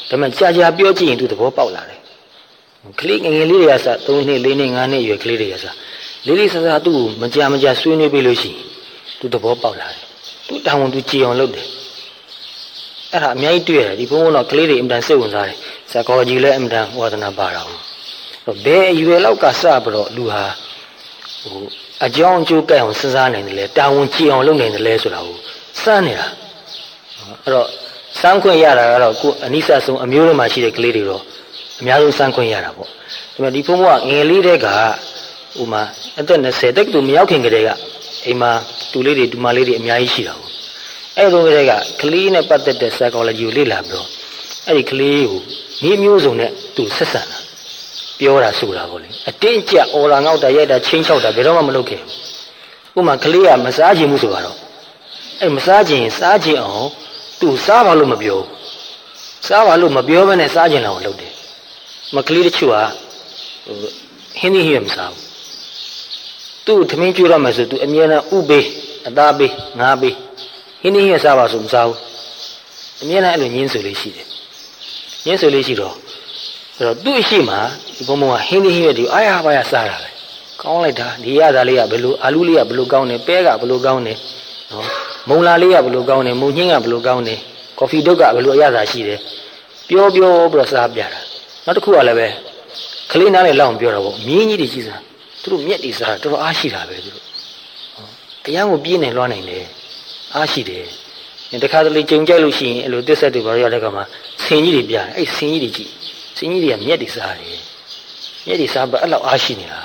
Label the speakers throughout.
Speaker 1: ဒါမှကြာကြာပြောကြည့်ရင်သူသဘောပေါက်လာတယ်ကလေးငယ်လေးတွေကစ3နှစ်4နှစ်5နှစ်ရွယ်ကလေးတွေကစလေးလေးဆဆသူ့ကိုမကြာဆွေးနွေးပေးလို့ရှိရင်သူသဘောပေါက်လာတယ်သူတောင်းဝန်သူကြည်အောင်လုပ်တယ်အဲ့ဒါအများကြီးတွေ့ရတယ်ဒီဘုန်းဘုန်းတော့ကလေးတွေအင်တန်စိတ်ဝင်စားတယ်psychology လည်းအင်တန်ဝါသနာပါတာဘယ်အရွယ်လောက်ကစပြီးတော့လူဟာအကြောင်းအကျိုးကြိုက်အောင်စဉ်းစားနိုင်တယ်လေတာဝန်ကြည်အောင်လုပ်နိုင်တယ်လေဆိုတာကိုစမ်းနေတာအဲ့တော့စမ်းခွင့်ရတာကတော့ကိုအနိစ္စဆုံးအမျိုးတွေမှာရှိတဲ့ကလေးတွေတော့အများဆုံးစမ်းခွင့်ရတာပေါ့ဒါပေမဲ့ဒီဘုန်းဘုန်းကငယ်လေးတဲ့ကဥမာအသက်20တက်ကတူမရောက်ခင်ကတည်းကအိမ်မှာတူလေးတွေဒူမလေးတွေအများကြီးရှိတာပေါ့အဲ့လိုကတည်းကကလေးနဲ့ပတ်သက်တဲ့ psychology ကိုလေ့လာပြီးတော့အဲ့ဒီကလေးကိုဤမျိုးစုံနဲ့သူဆက်ဆံတာပြောတာဆိုတာပေါ့လေအတင်းကြအော်လာငေါက်တာရိုက်တာချင်းချောက်တာဘယ်တော့မှမလုပ်ခဲ့ဘူးဥမာကလေးကမစားခြင်းမှုဆိုတော့အဲ့မစားခြင်းစားခြင်းအောင်သူစားပါလို့မပြောစားပါလို့မပြောဘဲနဲ့စားခြင်းလောက်လုပ်တယ်မကလေးတချို့ကဟင်းသီးဟင်းမစားဘူးသူ့ထမင်းကျွေးရမယ်ဆိုသူအမြဲတမ်းဥပေးအသားပေးငါးပေးဟင်းသီးဟင်းစားပါဆိုမစားဘူးအမြဲတမ်းအဲ့လိုညင်းဆိုလေးရှိတယ်ညင်းဆိုလေးရှိတော့အဲ့တော့သူ့အရှိမဒီဘုံဘုံကဟင်းသီးဟင်းရွက်ဒီအားရပါရစားတာပဲကောင်းလိုက်တာဒီရသားလေးကဘယ်လိုအာလူးလေးကဘယ်လိုကောင်းတယ်ပဲကဘယ်လိုကောင်းတယ်နော်မုံလာလေးကဘယ်လိုကောင်းတယ်မုံညင်းကဘယ်လိုကောင်းတယ်ကော်ဖီတုတ်ကဘယ်လိုအရသာရှိတယ်ပြောပြီးတော့စားပြတာနောက်တစ်ခုကလည်းပဲကလေးနားနဲ့လောက်အောင်ပြောတာပေါ့မြင်းကြီးတွေရှိစားသူတို့မြက်တွေစားတော်တော်အားရှိတာပဲသူတို့အရန်ကိုပြင်းနေလွှမ်းနိုင်တယ်အားရှိတယ်တခါတလေကြုံကြိုက်လို့ရှိရင်အဲ့လိုတစ်ဆက်တွေဘာလို့ရတဲ့ခါမှာဆင်ကြီးတွေပြတယ်အဲ့ဆင်ကြီးတွေကြည့်ဆင်ကြီးတွေကမြက်တွေစားတယ်မြက်တွေစားပါအဲ့လောက်အားရှိနေတာ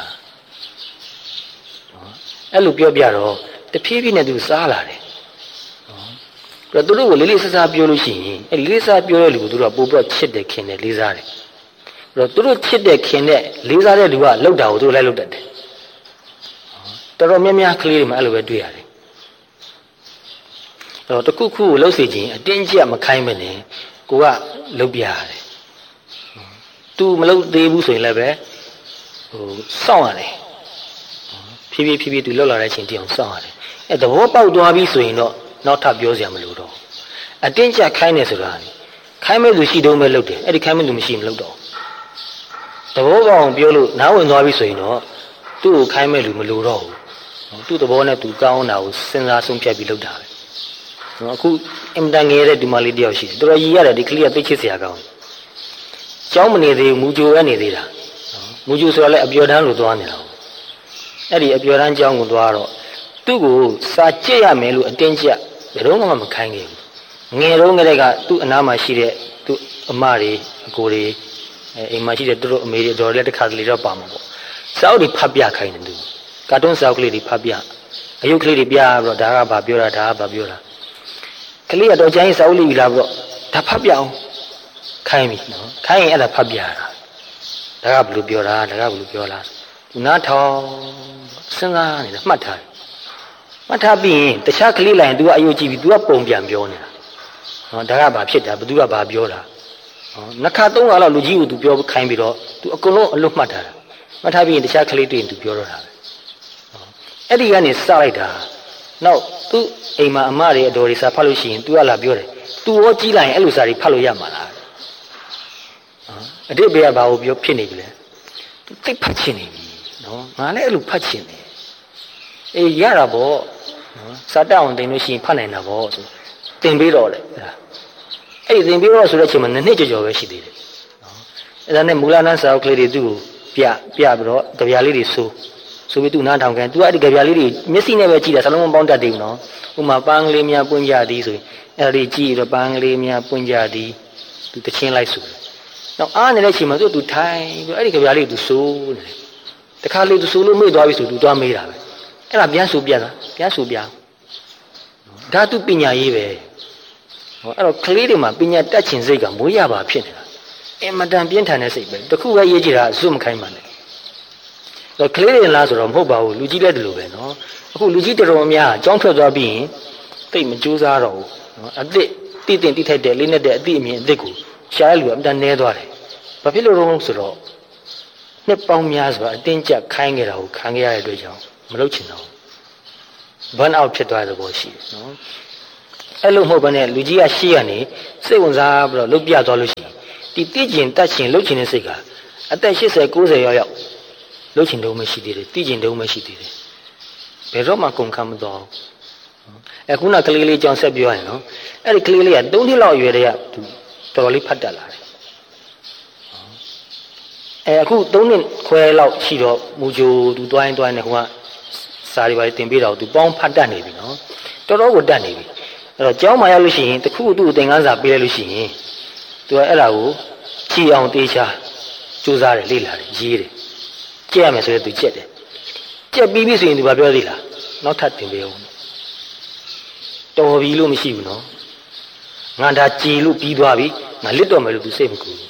Speaker 1: အဲ့လိုပြောပြတော့တဖြည်းဖြည်းနဲ့သူစားလာတယ်ပြီးတော့သူတို့ကိုလေးလေးဆဆပြောလို့ရှိရင်အဲ့လေးစားပြောတဲ့လူကိုသူတို့ကပို့ပြီးချစ်တယ်ခင်တယ်လေးစားတယ်ပြီးတော့သူတို့ချစ်တဲ့ခင်တဲ့လေးစားတဲ့လူကလှုပ်တာကိုသူတို့လည်းလှုပ်တတ်တယ်တော်တော်များများကလေးတွေမှာအဲ့လိုပဲတွေ့ရတယ်အဲ့တော့တခုခုကိုလှုပ်စေခြင်းအတင်းကျပ်မခိုင်းမနဲ့ကိုကလှုပ်ပြရတယ်သူမလှုပ်သေးဘူးဆိုရင်လည်းပဲစောင့်ရတယ်ဖြည်းဖြည်းသူလှုပ်လာတဲ့အချိန်တည်းအောင်စောင့်ရတယ်အဲ့သဘောပေါက်သွားပြီဆိုရင်တော့နောက်ထပ်ပြောစရာမလိုတော့အတင်းကျပ်ခိုင်းနေဆိုတာခိုင်းမဲ့သူရှိတော့မဲ့လှုပ်တယ်အဲ့ဒီခိုင်းမဲ့သူမရှိမလှုပ်တော့သဘောပေါက်အောင်ပြောလို့နားဝင်သွားပြီဆိုရင်တော့သူ့ကိုခိုင်းမဲ့လူမလိုတော့ဘူးသူ့သဘောနဲ့သူကောင်းတာကိုစဉ်းစားဆုံးဖြတ်ပြီးလှုပ်တာပဲအခုအင်တန်ငယ်တဲ့ဒီမလေးတယောက်ရှိတယ်တော်တော်ရည်ရတယ်ဒီကလေးကသိချစ်စရာကောင်းတယ်ကျောင်းမနေသေးဘူးမူကြိုပဲနေသေးတာမူကြိုဆိုတော့လည်းအပျော်တန်းလို့သွားနေတာအဲ့ဒီအပျော်တန်းကျောင်းကိုသွားတော့သူ့ကိုစာကြည့်ရမယ်လို့အတင်းကျပ်ဘယ်တော့မှမခိုင်းခဲ့ဘူးငယ်တော့ကလေးကသူ့အနားမှာရှိတဲ့သူ့အမတွေအကိုတွေအိမ်မှာရှိတဲ့သူတို့အမေတွေတော်လည်းတစ်ခါတလေတော့ပါမှာပေါ့စာအုပ်တွေဖတ်ပြခိုင်းတယ်သူကာတွန်းစာအုပ်ကလေးတွေဖတ်ပြအယုတ်ကလေးတွေပြပြီးတော့ဒါကဘာပြောတာဒါကဘာပြောတာကလေးကတော့ကျိုင်းစာအုပ်လေးယူလာပြီးတော့ဒါဖတ်ပြအောင်ခိုင်းပြီနော်ခိုင်းရင်အဲ့ဒါဖတ်ပြတာဒါကဘယ်လိုပြောတာဒါကဘယ်လိုပြောလားနားထောင်စဉ်းစားနေတာမှတ်ထားတယ်မှတ်ထားပြီးရင်တခြားကလေးလိုက်ရင် तू ကအယုတ်ကြည့်ပြီး तू ကပုံပြန်ပြောနေတာနော်ဒါကဘာဖြစ်တာဘယ်သူကဘာပြောတာနှစ်ခါသုံးခါလောက်လူကြီးကို तू ပြောခိုင်းပြီးတော့ तू အကုန်လုံးအလွတ်မှတ်ထားတာမှတ်ထားပြီးရင်တခြားကလေးတွေ့ရင် तू ပြောတော့တာပဲအဲ့ဒီကနေစလိုက်တာနောက်သူ့အိမ်မှာအမတွေအတော်တွေစာဖတ်လို့ရှိရင် तू ကလာပြောတယ် तू ရောကြီးလိုက်ရင်အဲ့လိုစာတွေဖတ်လို့ရမှာလားအတိတ်ဘယ်ကဘာကိုပြောဖြစ်နေပြီလဲ तू သိဖတ်ချင်နေပြီနော်ငါလည်းအဲ့လိုဖတ်ချင်တယ်အေးရတာပေါ့နော်စာတတ်အောင်တင်လို့ရှိရင်ဖတ်နိုင်တာပေါ့ဆိုတင်ပေးတော့လေအဲ့ဒီတင်ပေးတော့ဆိုတဲ့အချိန်မှာနှစ်ကြော်ပဲရှိသေးတယ်နော်အဲ့ဒါနဲ့မူလနန်းစာအုပ်ကလေးတွေသူ့ကိုပြပြီးတော့ကြပြလေးတွေဆိုပြီးသူ့နားထောင်ကန်သူကအဲ့ဒီကြပြလေးတွေမျက်စိနဲ့ပဲကြည့်တာစလုံးမပေါင်းတတ်တယ်နော်ဥမာပန်းကလေးများပွင့်ကြသည်ဆိုရင်အဲ့ဒီကြည့်တော့ပန်းကလေးများပွင့်ကြသည်သူတချင်းလိုက်ဆိုနောက်အားနေတဲ့အချိန်မှာသူထိုင်ပြီးအဲ့ဒီကြပြလေးကိုသူဆိုနေတယ်တခါလေသူဆိုလို့မေ့သွားပြီဆိုသူသွားမေးတာပဲအဲ့ဒါပြန်ဆိုပြတာပြန်ဆိုပြဓာတုပညာရေးပဲဟောအဲ့တော့ကလေးတွေမှာပညာတတ်ချင်စိတ်ကမွေးရပါဖြစ်နေတာအင်မတန်ပြင်းထန်တဲ့စိတ်ပဲတခုပဲရေးကြည့်တာအစွတ်မခိုင်းပါနဲ့တော့ကလေးတွေလားဆိုတော့မဟုတ်ပါဘူးလူကြီးလည်းဒီလိုပဲနော်အခုလူကြီးတော်တော်များအကြောင်းထွက်သွားပြီးရင်သိမကြိုးစားတော့ဘူးနော်အသစ်တိတိထိုက်တဲ့လေးနဲ့တဲ့အသည့်အမြင်အသစ်ကိုရှားရလူအမှန်တန်နေသွားတယ်ဘာဖြစ်လို့လဲဆိုတော့နှစ်ပေါင်းများစွာအတင်းကျပ်ခိုင်းခဲ့တာကိုခံခဲ့ရတဲ့အတွက်ကြောင့်မလုပ်ချင်တော့ဘန်အောက်ဖြစ်သွားတဲ့ဘောရှိတယ်နော်အဲ့လိုမဟုတ်ဘဲနဲ့လူကြီးကရှေ့ကနေစိတ်ဝင်စားပြီးတော့လုတ်ပြသွားလို့ရှိရင်ဒီတိကျင်တတ်ရှင်လှုပ်ချင်တဲ့စိတ်ကအသက်80 90ရောက်လှုပ်ချင်တုံးမရှိသေးတယ်တိကျင်တုံးမရှိသေးတယ်ဘယ်တော့မှကုန်ခမ်းမတော့အခုနကလေးလေးကြောင့်ဆက်ပြောရရင်နော်အဲ့ဒီကလေးလေးက3နှစ်လောက်အရွယ်တည်းကသူတော်တော်လေးဖတ်တတ်လာတယ်အခု3နှစ်ခွဲလောက်ရှိတော့မူဂျိုသူတွိုင်းနဲ့ဟိုကစာရီပါတင်ပေးတာကိုသူပေါင်းဖတ်တတ်နေပြီနော်တော်တော်ကိုတတ်နေပြီအဲ့တော့ကျောင်းမှာရောက်လို့ရှိရင်တခုသူ့သင်ခန်းစာပေးလိုက်လို့ရှိရင်သူကအဲ့ဒါကိုကြည်အောင်တေးချာစူးစမ်းတယ်လေ့လာတယ်ရေးတယ်ကြက်ရမယ်ဆိုရင်သူကြက်တယ်ကြက်ပြီးပြီဆိုရင်သူဘာပြောသေးလားနောက်ထပ်တင်ပေးအောင်တော်ပြီလို့မရှိဘူးနော်ငါဒါကြည်လို့ပြီးသွားပြီငါလစ်တော့မယ်လို့သူစိတ်မကူဘူး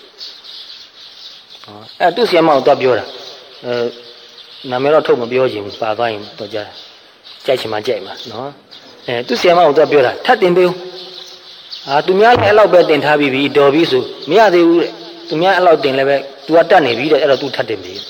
Speaker 1: အဲ့သူ့ဆီယမောင်တော့ပြောတာနာမည်တော့ထုတ်မပြောချင်ဘူးပါသွားရင်တော့ကြားကြိုက်ချင်မှကြိုက်မှာနော်သူ့ဆီယမောင်တော့ပြောတာထပ်တင်ပေးဦးသူများလည်းအဲ့လောက်ပဲတင်ထားပြီးပြီတော်ပြီဆိုမရသေးဘူးတဲ့သူများအဲ့လောက်တင်လည်းပဲ तू ကတတ်နေပြီတဲ့အဲ့တော့ तू ထပ်တင်ပြီ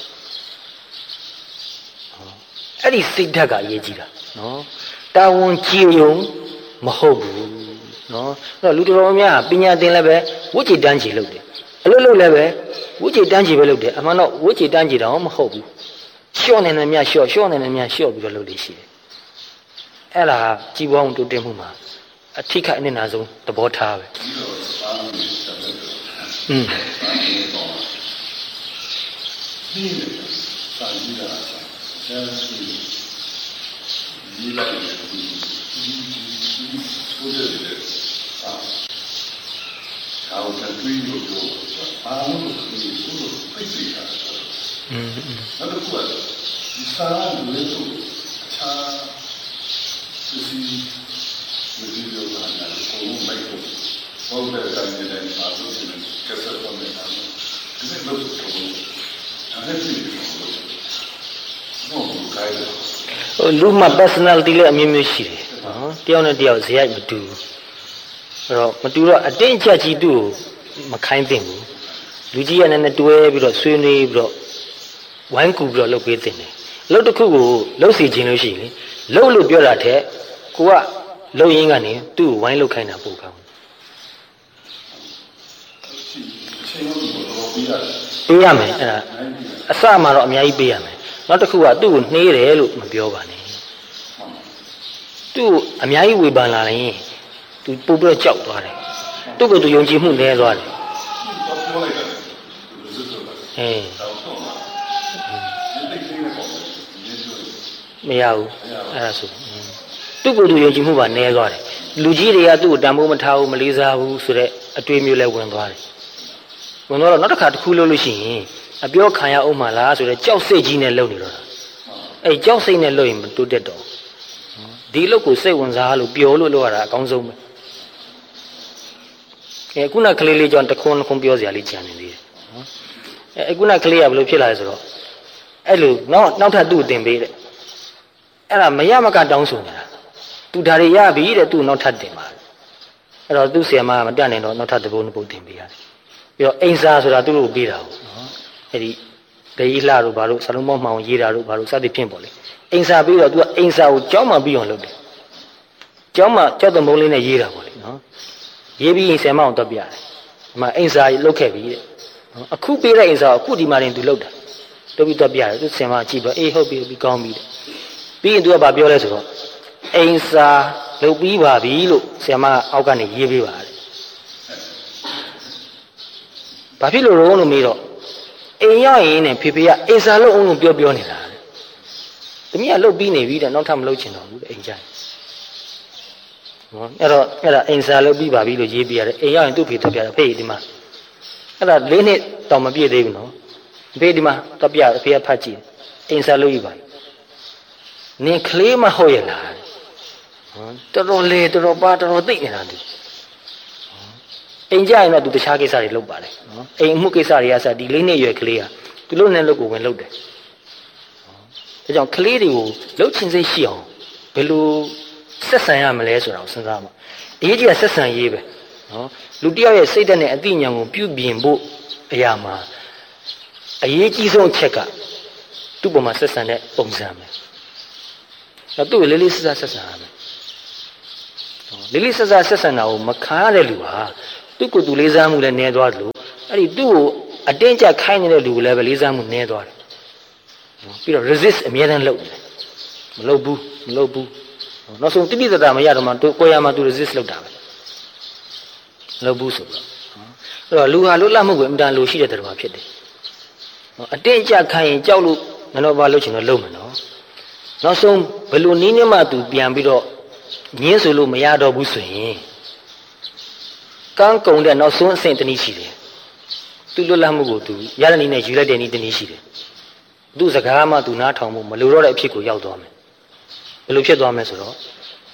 Speaker 1: အဲ့ဒီစိတ်ဓာတ်ကအရေးကြီးတာနော်တာဝန်ကြီးုံမဟုတ်ဘူးနော်အဲ့တော့လူတော်များပညာသင်လည်းပဲဝိจิတန်းကြီးလုပ်တယ်အလုပ်လုပ်လည်းပဲဝိจิတန်းကြီးပဲလုပ်တယ်အမှန်တော့ဝိจิတန်းကြီးတော့မဟုတ်ဘူးလျှော့နေတယ်များလျှော့နေတယ်များလျှော့ပြီးတော့လုပ်လို့ရှိတယ်အဲ့ဒါကြီးပွားအောင်တိုးတက်မှုမှာအထိခိုက်အနစ်နာဆုံးသဘောထားပဲလူမှာ personality လည်းအမျိုးမျိုးရှိတယ်နော်တယောက်နဲ့တယောက်ဇယိုက်မတူဘူးအဲ့တော့မတူတော့အတင်းအကျပ်ကြီးသူ့ကိုမခိုင်းသင့်ဘူးလူကြီးကလည်းနဲ့တွဲပြီးတော့ဆွေးနွေးပြီးတော့ဝိုင်းကူပြီးတော့လုပ်ပေးသင့်တယ်လုပ်တစ်ခုကိုလုပ်စီခြင်းလို့ရှိရင်လုပ်လို့ပြောတာထက်ကိုကလုပ်ရင်းကနေသူ့ကိုဝိုင်းလုပ်ခိုင်းတာပိုကောင်းပေးရမယ်အဲ့ဒါအစမှာတော့အများကြီးပေးရမယ်နောက်တစ်ခုကသူ့ကိုနှေးတယ်လို့မပြောပါနဲ့သူ့အများကြီးဝေဖန်လာရင်သူပို့ပြီးတော့ကြောက်သွားတယ်သူ့ကိုသူယုံကြည်မှုနည်းသွားတယ်မရဘူးအဲ့ဒါဆိုသူ့ကိုသူယုံကြည်မှုပါနည်းသွားတယ်လူကြီးတွေကသူ့ကိုတန်ဖိုးမထားဘူးမလေးစားဘူးဆိုတဲ့အတွေ့အမျိုးလဲဝင်သွားတယ်ဝင်တော့နောက်တစ်ခါတစ်ခုလုပ်လို့ရှိရင်အပြောခံရအောင်မလားဆိုတော့ကြောက်စိတ်ကြီးနဲ့လုပ်နေတော့အဲ့ကြောက်စိတ်နဲ့လုပ်ရင်မတိုးတက်တော့ဒီလုပ်ကိုစိတ်ဝင်စားလို့ပျော်လို့လုပ်ရတာအကောင်းဆုံးပဲခုနကလေးလေးကြောင့်တခွန်းပြောစရာလေးကြံနေသေးတယ်နော်ခုနကလေးကဘယ်လိုဖြစ်လာလဲဆိုတော့အဲ့လိုနောက်ထပ်သူ့အတင်ပေးတဲ့အဲ့ဒါမရမကတောင်းဆိုနေတာသူဒါတွေရပြီတဲ့သူ့နောက်ထပ်တင်ပါအဲ့တော့သူ့ဆရာမကမတတ်နိုင်တော့နောက်ထပ်တစ်ပုဒ်နှစ်ပုဒ်တင်ပေးရတယ်ပြီးတော့အိမ်စာဆိုတာသူ့ကိုပေးတာဟုတ်နော်အဲ့ဒီဒေကြီးလှတို့ဘာလို့ဆလုံးမောင်းမှောင်ရေးတာတို့ဘာလို့စသဖြင့်ပေါ့လေအိမ်စာပြီးတော့သူကအိမ်စာကိုကြောင်းမှပြီးအောင်လုပ်တယ်ကြောင်းမှကြောက်တဲ့မုံလေးနဲ့ရေးတာပေါ့လေနော်ရေးပြီးရင်ဆယ်မအောင်တော့ပြရတယ်ဒီမှာအိမ်စာလုပ်ခဲ့ပြီတဲ့အခုပေးတဲ့အိမ်စာကိုအခုဒီမှာတင်သူလုပ်တာလုပ်ပြီးတော့ပြရတယ်သူဆယ်မကြည့်တော့အေးဟုတ်ပြီကောင်းပြီတဲ့ပြီးရင်သူကဗာပြောလဲဆိုတော့အိမ်စာလုပ်ပြီးပါပြီလို့ဆယ်မအောက်ကနေရေးပေးပါတယ်ဘာဖြစ်လို့ရောလို့မေးတော့အိမ်ရောက်ရင်နဲ့ဖေဖေကအိမ်စာလုပ်အောင်လို့ပြောနေတာတမီးကလုပ်ပြီးနေပြီတဲ့နောက်ထပ်မလုပ်ချင်တော့ဘူးတဲ့အိမ်ကြိုင်နော်အဲ့ဒါအိမ်စာလုပ်ပြီးပါပြီလို့ရေးပြရတယ်အိမ်ရောက်ရင်သူ့ဖေတက်ပြတယ်ဖေဒီမှာအဲ့ဒါ၄နှစ်တောင်မပြည့်သေးဘူးနော်ဖေဒီမှာတက်ပြဖေကဖတ်ကြည့်အိမ်စာလုပ်ပြီးပါနင်ကလေးမဟုတ်ရဲ့လားတော်တော်လေတော်တော်ပါတော်တော်သိနေတာသူအိမ်ကြရင်တော့သူတခြားကိစ္စတွေလုပ်ပါလေနော်အိမ်အမှုကိစ္စတွေကစဒီ၄နှစ်ရွယ်ကလေးဟာသူတို့နဲ့လုပ်ကိုဝင်လုပ်တယ်ဒါကြောင့်ကလေးတွေကိုလှုပ်ချင်စိတ်ရှိအောင်ဘယ်လိုဆက်ဆံရမလဲဆိုတာကိုစဉ်းစားမှာအရေးကြီးတာဆက်ဆံရေးပဲနော်လူတစ်ယောက်ရဲ့စိတ်ဓာတ်နဲ့အသိဉာဏ်ကိုပြုပြင်ဖို့အရာမှာအရေးကြီးဆုံးအချက်ကသူ့ပေါ်မှာဆက်ဆံတဲ့ပုံစံပဲတော့သူ့ကိုလေးလေးဆက်ဆက်ဆံရမယ်လေးလေးဆက်ဆက်ဆက်ဆံတာကိုမခံရတဲ့လူဟာသူ့ကိုယ်သူလေးစားမှုလည်းနည်းသွားတယ်လို့အဲ့ဒီသူ့ကိုအတင်းကျပ်ခိုင်းနေတဲ့လူကိုလည်းပဲလေးစားမှုနည်းသွားတယ်ပြီးတော့ resist အမြဲတမ်းလုပ်တယ်မလုပ်ဘူးနောက်ဆုံးတိတိတတ်တာမရတော့မှကိုယ်ရမှာသူ resist လုပ်တာပဲလုပ်ဘူးဆိုတော့အဲ့တော့လူဟာလွတ်လပ်မှုကိုအမြဲတမ်းလိုရှိတဲ့တရားဖြစ်တယ်အတင်းကျပ်ခိုင်းရင်ကြောက်လို့ငါတော့ဘာလုပ်ချင်တော့လုပ်မယ်နော်နောက်ဆုံးဘယ်လိုနည်းနဲ့မှသူပြန်ပြီးတော့ညင်းဆိုလို့မရတော့ဘူးဆိုရင်ကန်းကုံတဲ့နောက်ဆုံးအဆင့်တနည်းရှိတယ်သူလွတ်လပ်မှုကိုသူရတဲ့နည်းနဲ့ယူလိုက်တဲ့နည်းတနည်းရှိတယ်သူစကားမှသူနားထောင်မှုမလိုတော့တဲ့အဖြစ်ကိုရောက်သွားမယ်ဘယ်လိုဖြစ်သွားမလဲဆိုတော့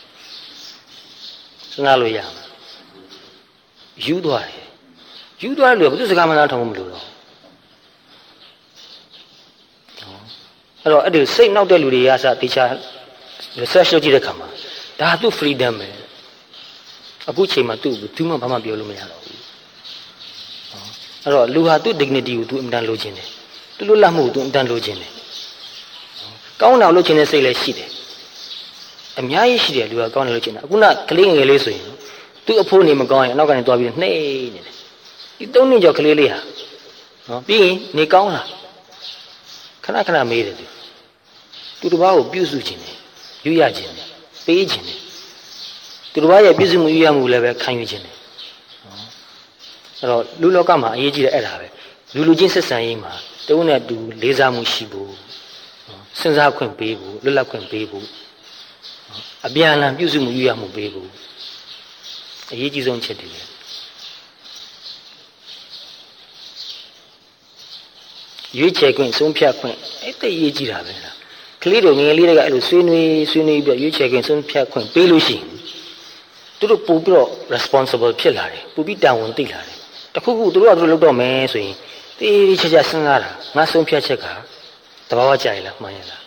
Speaker 1: စဉ်းစားလို့ရမှာယူသွားတယ်လူကဘယ်သူစကားမှနားထောင်မှုမလိုတော့အဲ့တော့အဲ့ဒီစိတ်နောက်တဲ့လူတွေကစတေချာ research လုပ်ကြည့်တဲ့အခါမှာဒါသူ့ freedom ပဲအခုချိန်မှာသူ့ဘူးမှဘာမှပြောလို့မရတော့ဘူးအဲ့တော့လူဟာသူ့ dignity ကိုသူအင်တန်လိုချင်တယ်သူ့လွတ်လပ်မှုကိုသူအင်တန်လိုချင်တယ်ကောင်းတာလုပ်ချင်တဲ့စိတ်လည်းရှိတယ်အများကြီးရှိတယ်လူကကောင်းတယ်လုပ်ချင်တာအခုနကလေးငယ်လေးဆိုရင်သူ့အဖိုးနေမကောင်းရင်အနောက်ကနေတွားပြီးနှိမ့်နေတယ်ဒီ3နှစ်ကျော်ကလေးလေးဟာနော်ပြီးရင်နေကောင်းလားခဏမေးတယ်သူတစ်ပါးကိုပြုစုခြင်းတယ်ယူရခြင်းတယ်ပေးခြင်းတယ်သူတစ်ပါးရဲ့ပြုစုမှုယူရမှုလည်းပဲခံယူခြင်းတယ်အဲ့တော့လူလောကမှာအရေးကြီးတဲ့အဲ့ဒါပဲလူချင်းဆက်ဆံရေးမှာတဝုနဲ့တူလေးစားမှုရှိဖို့စဉ်းစားခွင့်ပေးဖို့လွတ်လပ်ခွင့်ပေးဖို့အပြန်အလှန်ပြုစုမှုယူရမှုပေးဖို့အရေးကြီးဆုံးချက်တွေပဲရွေးချယ်ခွင့်ဆုံးဖြတ်ခွင့်အဲ့ဒါရေးကြည့်တာပဲလားကလေးတို့ငယ်လေးတွေကအဲ့လိုဆွေးနွေးပြီးရွေးချယ်ခွင့်ဆုံးဖြတ်ခွင့်ပေးလို့ရှိရင်သူတို့ပို့ပြီးတော့ responsible ဖြစ်လာတယ်ပို့ပြီးတာဝန်သိလာတယ်တခုခုသူတို့လုပ်တော့မယ်ဆိုရင်တေးချာစဉ်းစားတာငါဆုံးဖြတ်ချက်ကတဘာဝကြရလားမှန်ရလား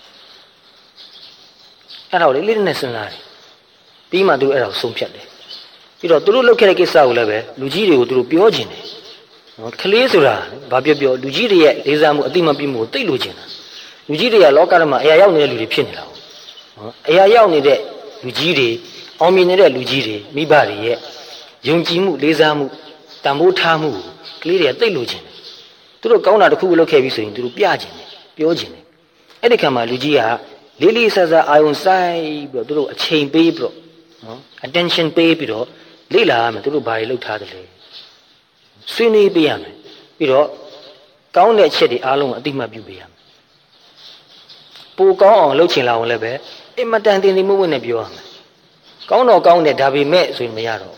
Speaker 1: အဲ့တော့လေးနဲ့စဉ်းစားတယ်ပြီးမှသူအဲ့ဒါကိုဆုံးဖြတ်တယ်ပြီးတော့သူတို့လုပ်ခဲ့တဲ့ကိစ္စကိုလည်းပဲလူကြီးတွေကိုသူတို့ပြောခြင်းတယ်ကလေးဆိုတာဘာပြောလူကြီးတွေရဲ့လေးစားမှုအတိမပြမှုကိုသိလို့ခြင်းတာလူကြီးတွေကလောကထဲမှာအရာရောက်နေတဲ့လူတွေဖြစ်နေတာအရာရောက်နေတဲ့လူကြီးတွေအောင်မြင်နေတဲ့လူကြီးတွေမိဘတွေရဲ့ယုံကြည်မှုလေးစားမှုတန်ဖိုးထားမှုကလေးတွေကသိလို့ခြင်းတယ်သူတို့ကောင်းတာတစ်ခုခုလုပ်ခဲ့ပြီဆိုရင်သူတို့ပြခြင်းတယ်ပြောခြင်းတယ်အဲ့ဒီခါမှာလူကြီးကလေးလေးဆဆအာယုံဆိုင်ပြီးတော့သူတို့အချိန်ပေးပြီးတော့attention ပေးပြီးတော့လေ့လာရမယ်သူတို့ဘာတွေလုပ်ထားတယ်လဲဆွေးနွေးပေးရမယ်ပြီးတော့ကောင်းတဲ့အချက်တွေအားလုံးကိုအတိမတ်ပြုပေးရမယ်ပိုကောင်းအောင်လုပ်ချင်လာအောင်လည်းပဲအင်မတန်တင်တင်မွေ့မွေ့နဲ့ပြောရမယ်ကောင်းတော့ကောင်းတယ်ဒါပေမဲ့ဆိုရင်မရတော့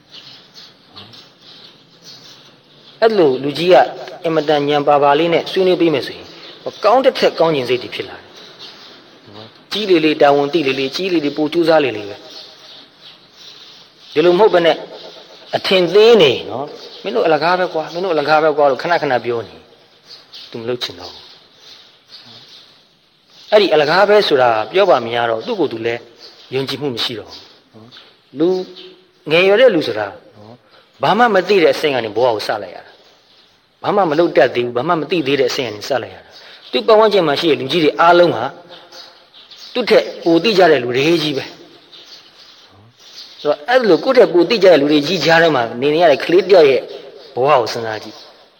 Speaker 1: အဲ့လိုလူကြီးကအင်မတန်ညံပါလေးနဲ့ဆွေးနွေးပေးမယ်ဆိုရင်ကောင်းတဲ့ထက်ကောင်းခြင်းစိတ်တွေဖြစ်လာတယ်ကြီးလေးတာဝန်တိလေးကြီးလေးပိုကြိုးစားလေးပဲဒီလိုမဟုတ်ဘဲနဲ့အထင်သေးနေနော်မင်းတို့အလကားပဲကွာမင်းတို့အလကားပဲကွာလို့ခဏပြောနေသူမလုပ်ချင်တော့အဲ့ဒီအလကားပဲဆိုတာပြောပါမရတော့သူ့ကိုယ်သူလည်းယုံကြည်မှုမရှိတော့လူငယ်ရွယ်တဲ့လူဆိုတာဘာမှမသိတဲ့အဆင့်ကနေဘဝကိုစလိုက်ရတာဘာမှမလုပ်တတ်သေးဘူးဘာမှမသိသေးတဲ့အဆင့်ကနေစလိုက်ရတာသူ့ပတ်ဝန်းကျင်မှာရှိတဲ့လူကြီးတွေအားလုံးဟာသူ့ထက်ပိုသိကြတဲ့လူတွေကြီးပဲဆိုတော့အဲ့လိုကိုယ့်ထက်ပိုသိကြတဲ့လူတွေကြီးကြားထဲမှာနေရတဲ့ကလေးတယောက်ရဲ့ဘဝကိုစဉ်းစားကြည့်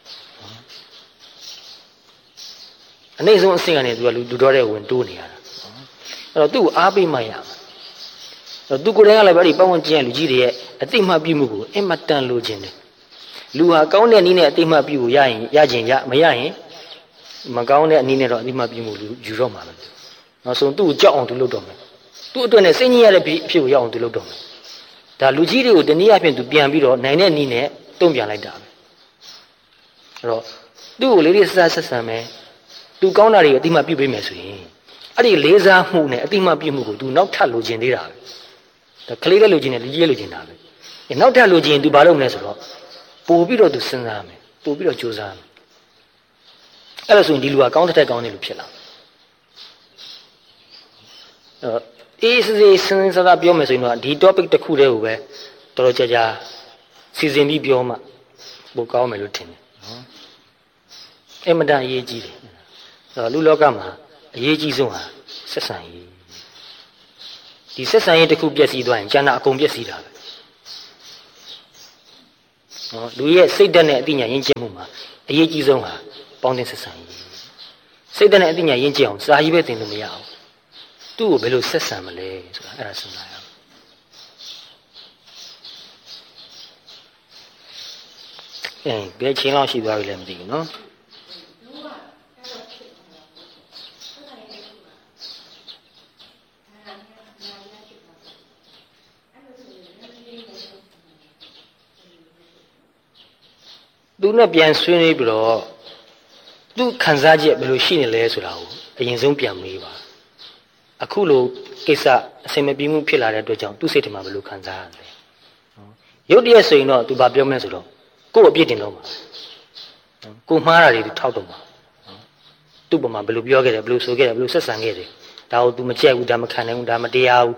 Speaker 1: အနည်းဆုံးအဆင့်ကနေသူကလူတော်တဲ့ဝင်တိုးနေရတာအဲ့တော့သူ့ကိုအားပေးမှရမှာအဲ့တော့သူကိုယ်တိုင်ကလည်းအဲ့ဒီပတ်ဝန်းကျင်လူကြီးတွေရဲ့အတိမတ်ပြုမှုကိုအင်မတန်လိုချင်တယ်လူဟာကောင်းတဲ့နည်းနဲ့အတိမတ်ပြုကိုရရင်မရရင်မကောင်းတဲ့အနည်းနဲ့တော့အတိမတ်ပြုမှုယူတော့မှာပဲနောက်ဆုံးသူ့ကိုကြောက်အောင်သူလုပ်တော့မယ်သူ့အတွက်နဲ့စိတ်ညစ်ရတဲ့အဖြစ်ကိုရောက်အောင်သူလုပ်တော့မယ်ဒါလူကြီးတွေကိုတနည်းအားဖြင့်သူပြန်ပြီးတော့နိုင်တဲ့နည်းနဲ့တုံ့ပြန်လိုက်တာပဲအဲ့တော့သူ့ကိုလေးဆက်ဆံမယ်သူကောင်းတာတွေအတိမတ်ပြုပေးမယ်ဆိုရင်အဲ့ဒီလေးစားမှုနဲ့အတိမတ်ပြုမှုကိုသူနောက်ထပ်လိုချင်သေးတာပဲဒါကလေးလည်းလိုချင်တယ်လူကြီးလည်းလိုချင်တာပဲနောက်ထပ်လိုချင်ရင်သူဘာလုပ်မလဲဆိုတော့ပို့ပြီးတော့သူစဉ်းစားမယ်ပို့ပြီးတော့ကြိုးစားမယ်အဲ့လိုဆိုရင်ဒီလူကကောင်းတဲ့ကောင်းတဲ့လူဖြစ်လာအေးစေးစဉ်းစားပြောမယ်ဆိုရင်တော့ဒီ topic တစ်ခုတည်းကိုပဲတော်တော်ကြာစီစဉ်ပြီးပြောမှပိုကောင်းမယ်လို့ထင်တယ်နော်အင်မတန်အရေးကြီးတယ်လူလောကမှာအရေးကြီးဆုံးဟာဆက်ဆံရေးဒီဆက်ဆံရေးတစ်ခုပြည့်စည်သွားရင်ကျန်တာအကုန်ပြည့်စည်တာပဲနော်လူရဲ့စိတ်ဓာတ်နဲ့အသိဉာဏ်ရင့်ကျက်မှုမှာအရေးကြီးဆုံးဟာပေါင်းသင်းဆက်ဆံရေးစိတ်ဓာတ်နဲ့အသိဉာဏ်ရင့်ကျက်အောင်စာရေးပဲသင်လို့မရအောင်သူ့ကိုဘယ်လိုဆက်ဆံမလဲဆိုတာအဲ့ဒါစဉ်းစားရအောင်ဘယ်ချင်းလောက်ရှိသွားပြီလဲမသိဘူးနော်သူနဲ့ပြန်ဆွေးနွေးပြီးတော့သူခံစားချက်ဘယ်လိုရှိနေလဲဆိုတာကိုအရင်ဆုံးပြန်မေးပါအခုလိုကိစ္စအဆင်မပြေမှုဖြစ်လာတဲ့အတွက်ကြောင့်သူ့စိတ်ထဲမှာဘယ်လိုခံစားရလဲရုပ်တရက်ဆိုရင်တော့သူဘာပြောမလဲဆိုတော့ကိုယ့်အပြစ်တင်တော့မှာကိုမှားတာတွေသူထောက်တော့မှာသူ့ပုံမှာဘယ်လိုပြောခဲ့တယ်ဘယ်လိုဆိုခဲ့တယ်ဘယ်လိုဆက်ဆံခဲ့တယ်ဒါကို तू မကြိုက်ဘူးဒါမခံနိုင်ဘူးဒါမတရားဘူး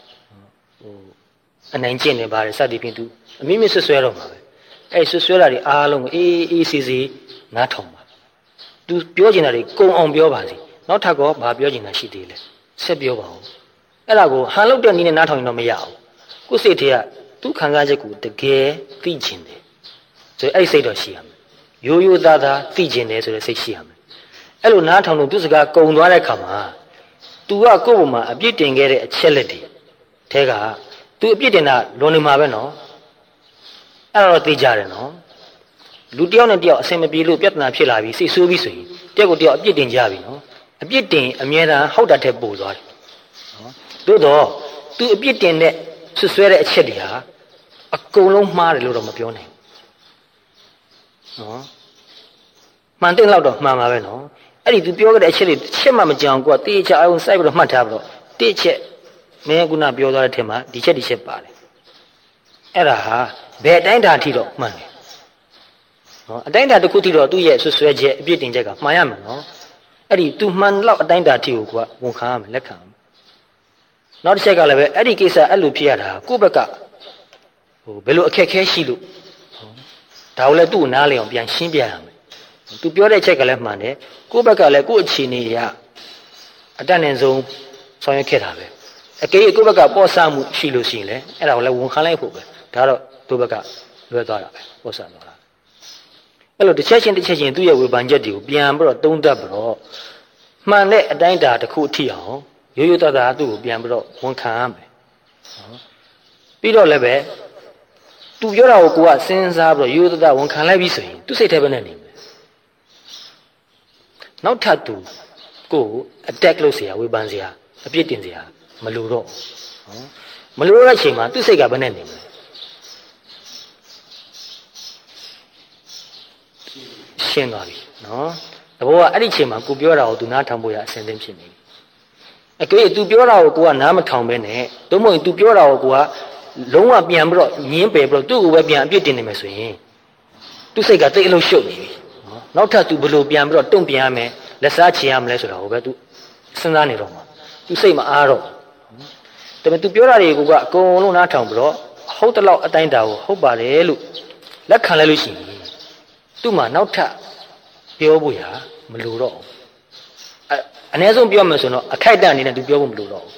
Speaker 1: အနိုင်ကျင့်နေပါတယ်စသည်ဖြင့် तू အမိမိဆွဆွဲတော့မှာပဲအဲ့ဆွဆွဲတာတွေအားလုံးကိုအေးစီစီနားထောင်ပါ तू ပြောချင်တာတွေကုံအောင်ပြောပါစေနောက်ထပ်ကောဘာပြောချင်တာရှိသေးလဲဆက်ပြောပါဦးအဲ့ဒါကိုဟန်လောက်တဲ့နည်းနဲ့နားထောင်ရင်တော့မရဘူးကိုယ်စိတ်ထဲကသူ့ခံစားချက်ကိုတကယ်သိချင်တယ်ဆိုအဲ့စိတ်တော့ရှိရမယ်ရိုးရိုးသားသားသိချင်တယ်ဆိုတဲ့စိတ်ရှိရမယ်အဲ့လိုနားထောင်လို့သူစကားကုံသွားတဲ့ခါမှာ तू ကကိုယ့်ဘုံမှာအပြစ်တင်ခဲ့တဲ့အချက်လက်တွေထဲက तू အပြစ်တင်တာလွန်နေမှာပဲနော်အဲ့တော့သိကြတယ်နော်လူတယောက်နဲ့တယောက်အဆင်မပြေလို့ပြဿနာဖြစ်လာပြီးစိတ်ဆိုးပြီးဆိုရင်တယောက်ကိုတယောက်အပြစ်တင်ကြပြီနော်အပြစ်တင်အမြဲတမ်းဟုတ်တာထက်ပိုသွားတယ်နော်သို့တော့ तू အပြစ်တင်တဲ့ဆွဆွဲတဲ့အချက်တွေဟာအကုန်လုံးမှားတယ်လို့တော့မပြောနိုင်ဘူးနော်မှန်တဲ့လောက်တော့မှန်ပါပဲနော်အဲ့ဒီ तू ပြောခဲ့တဲ့အချက်တွေတစ်ချက်မှမကြောင်ကိုကတေးချအောင်စိုက်ပြီးတော့မှတ်ထားပြီးတော့တစ်ချက်မင်းကပြောသွားတဲ့ထက်မှာဒီချက်ပါတယ်အဲ့ဒါဟာဘယ်အတိုင်းတာထိတော့မှန်တယ်နော်အတိုင်းတာတစ်ခုထိတော့သူ့ရဲ့ဆွဆွဲချက်အပြစ်တင်ချက်ကမှန်ရမယ်နော်အဲ့ဒီ तू မှန်လောက်အတိုင်းတာထိကိုကဝန်ခံရမယ်လက်ခံရမယ်နောက်တစ်ချက်ကလည်းပဲအဲ့ဒီကိစ္စအဲ့လိုဖြစ်ရတာကိုယ့်ဘက်ကဘယ်လိုအခက်ခဲရှိလို့ဒါကိုလည်းသူ့ကိုနားလည်အောင်ပြန်ရှင်းပြရမယ်သူပြောတဲ့ချက်ကလည်းမှန်တယ်ကိုယ့်ဘက်ကလည်းကိုယ့်အခြေအနေရအတတ်နဲ့ဆုံးဆောင်ရွက်ခဲ့တာပဲအကယ်၍ကိုယ့်ဘက်ကပေါ်ဆမှုရှိလို့ရှိရင်လည်းအဲ့ဒါကိုလည်းဝန်ခံလိုက်ဖို့ပဲဒါတော့သူ့ဘက်ကလွဲသွားတာပဲပေါ်ဆသွားတာအဲ့လိုတစ်ချက်ချင်းသူ့ရဲ့ဝေဖန်ချက်တွေကိုပြန်ပြီးတော့သုံးသပ်ပြီးတော့မှန်တဲ့အတိုင်းအတာတစ်ခုအထိအောင်ရိုးရိုးသားသားသူ့ကိုပြန်ပြီးတော့ဝန်ခံရမယ်ပြီးတော့လည်းပဲသူပြောတာကိုကစဉ်းစားပြီးတော့ရိုးရိုးသားသားဝန်ခံလိုက်ပြီဆိုရင်သူ့စိတ်ထဲပဲနဲ့နေမယ်နောက်ထပ်သူကို attack လုပ်เสียဝေဖန်เสียအပြစ်တင်เสียမလိုတော့မလိုတဲ့အချိန်မှာသူ့စိတ်ကဘယ်နဲ့နေမလဲရှင်းသွားပြီနော်တဘောကအဲ့ဒီချိန်မှာကိုပြောတာကိုသူနားထောင်ဖို့ရအဆင်သင့်ဖြစ်နေပြီအကယ်၍ तू ပြောတာကိုကနားမထောင်ပဲနဲ့သို့မဟုတ် तू ပြောတာကိုကလုံးဝပြန်ပြီးတော့ညင်းပယ်ပြီးတော့သူ့ကိုပဲပြန်အပြစ်တင်နေမယ်ဆိုရင်သူ့စိတ်ကတိတ်အလုံးရှုပ်နေပြီနော်နောက်ထပ် तू ဘယ်လိုပြန်ပြီးတော့တုံ့ပြန်ရမယ်လက်စားချေရမလဲဆိုတာကိုပဲ तू စဉ်းစားနေတော့မှာ तू စိတ်မအားတော့ဒါပေမဲ့ तू ပြောတာတွေကိုကအကုန်လုံးနားထောင်ပြီးတော့ဟုတ်တလောက်အတိုင်းတာကိုဟုတ်ပါတယ်လို့လက်ခံလိုက်လို့ရှိရင်သူ့မှာနောက်ထပ်ပြောဖို့ရမလိုတော့ဘူးအနည်းဆုံးပြောမယ်ဆိုတော့အခိုက်အတန့်အနေနဲ့ तू ပြောဖို့မလိုတော့ဘူး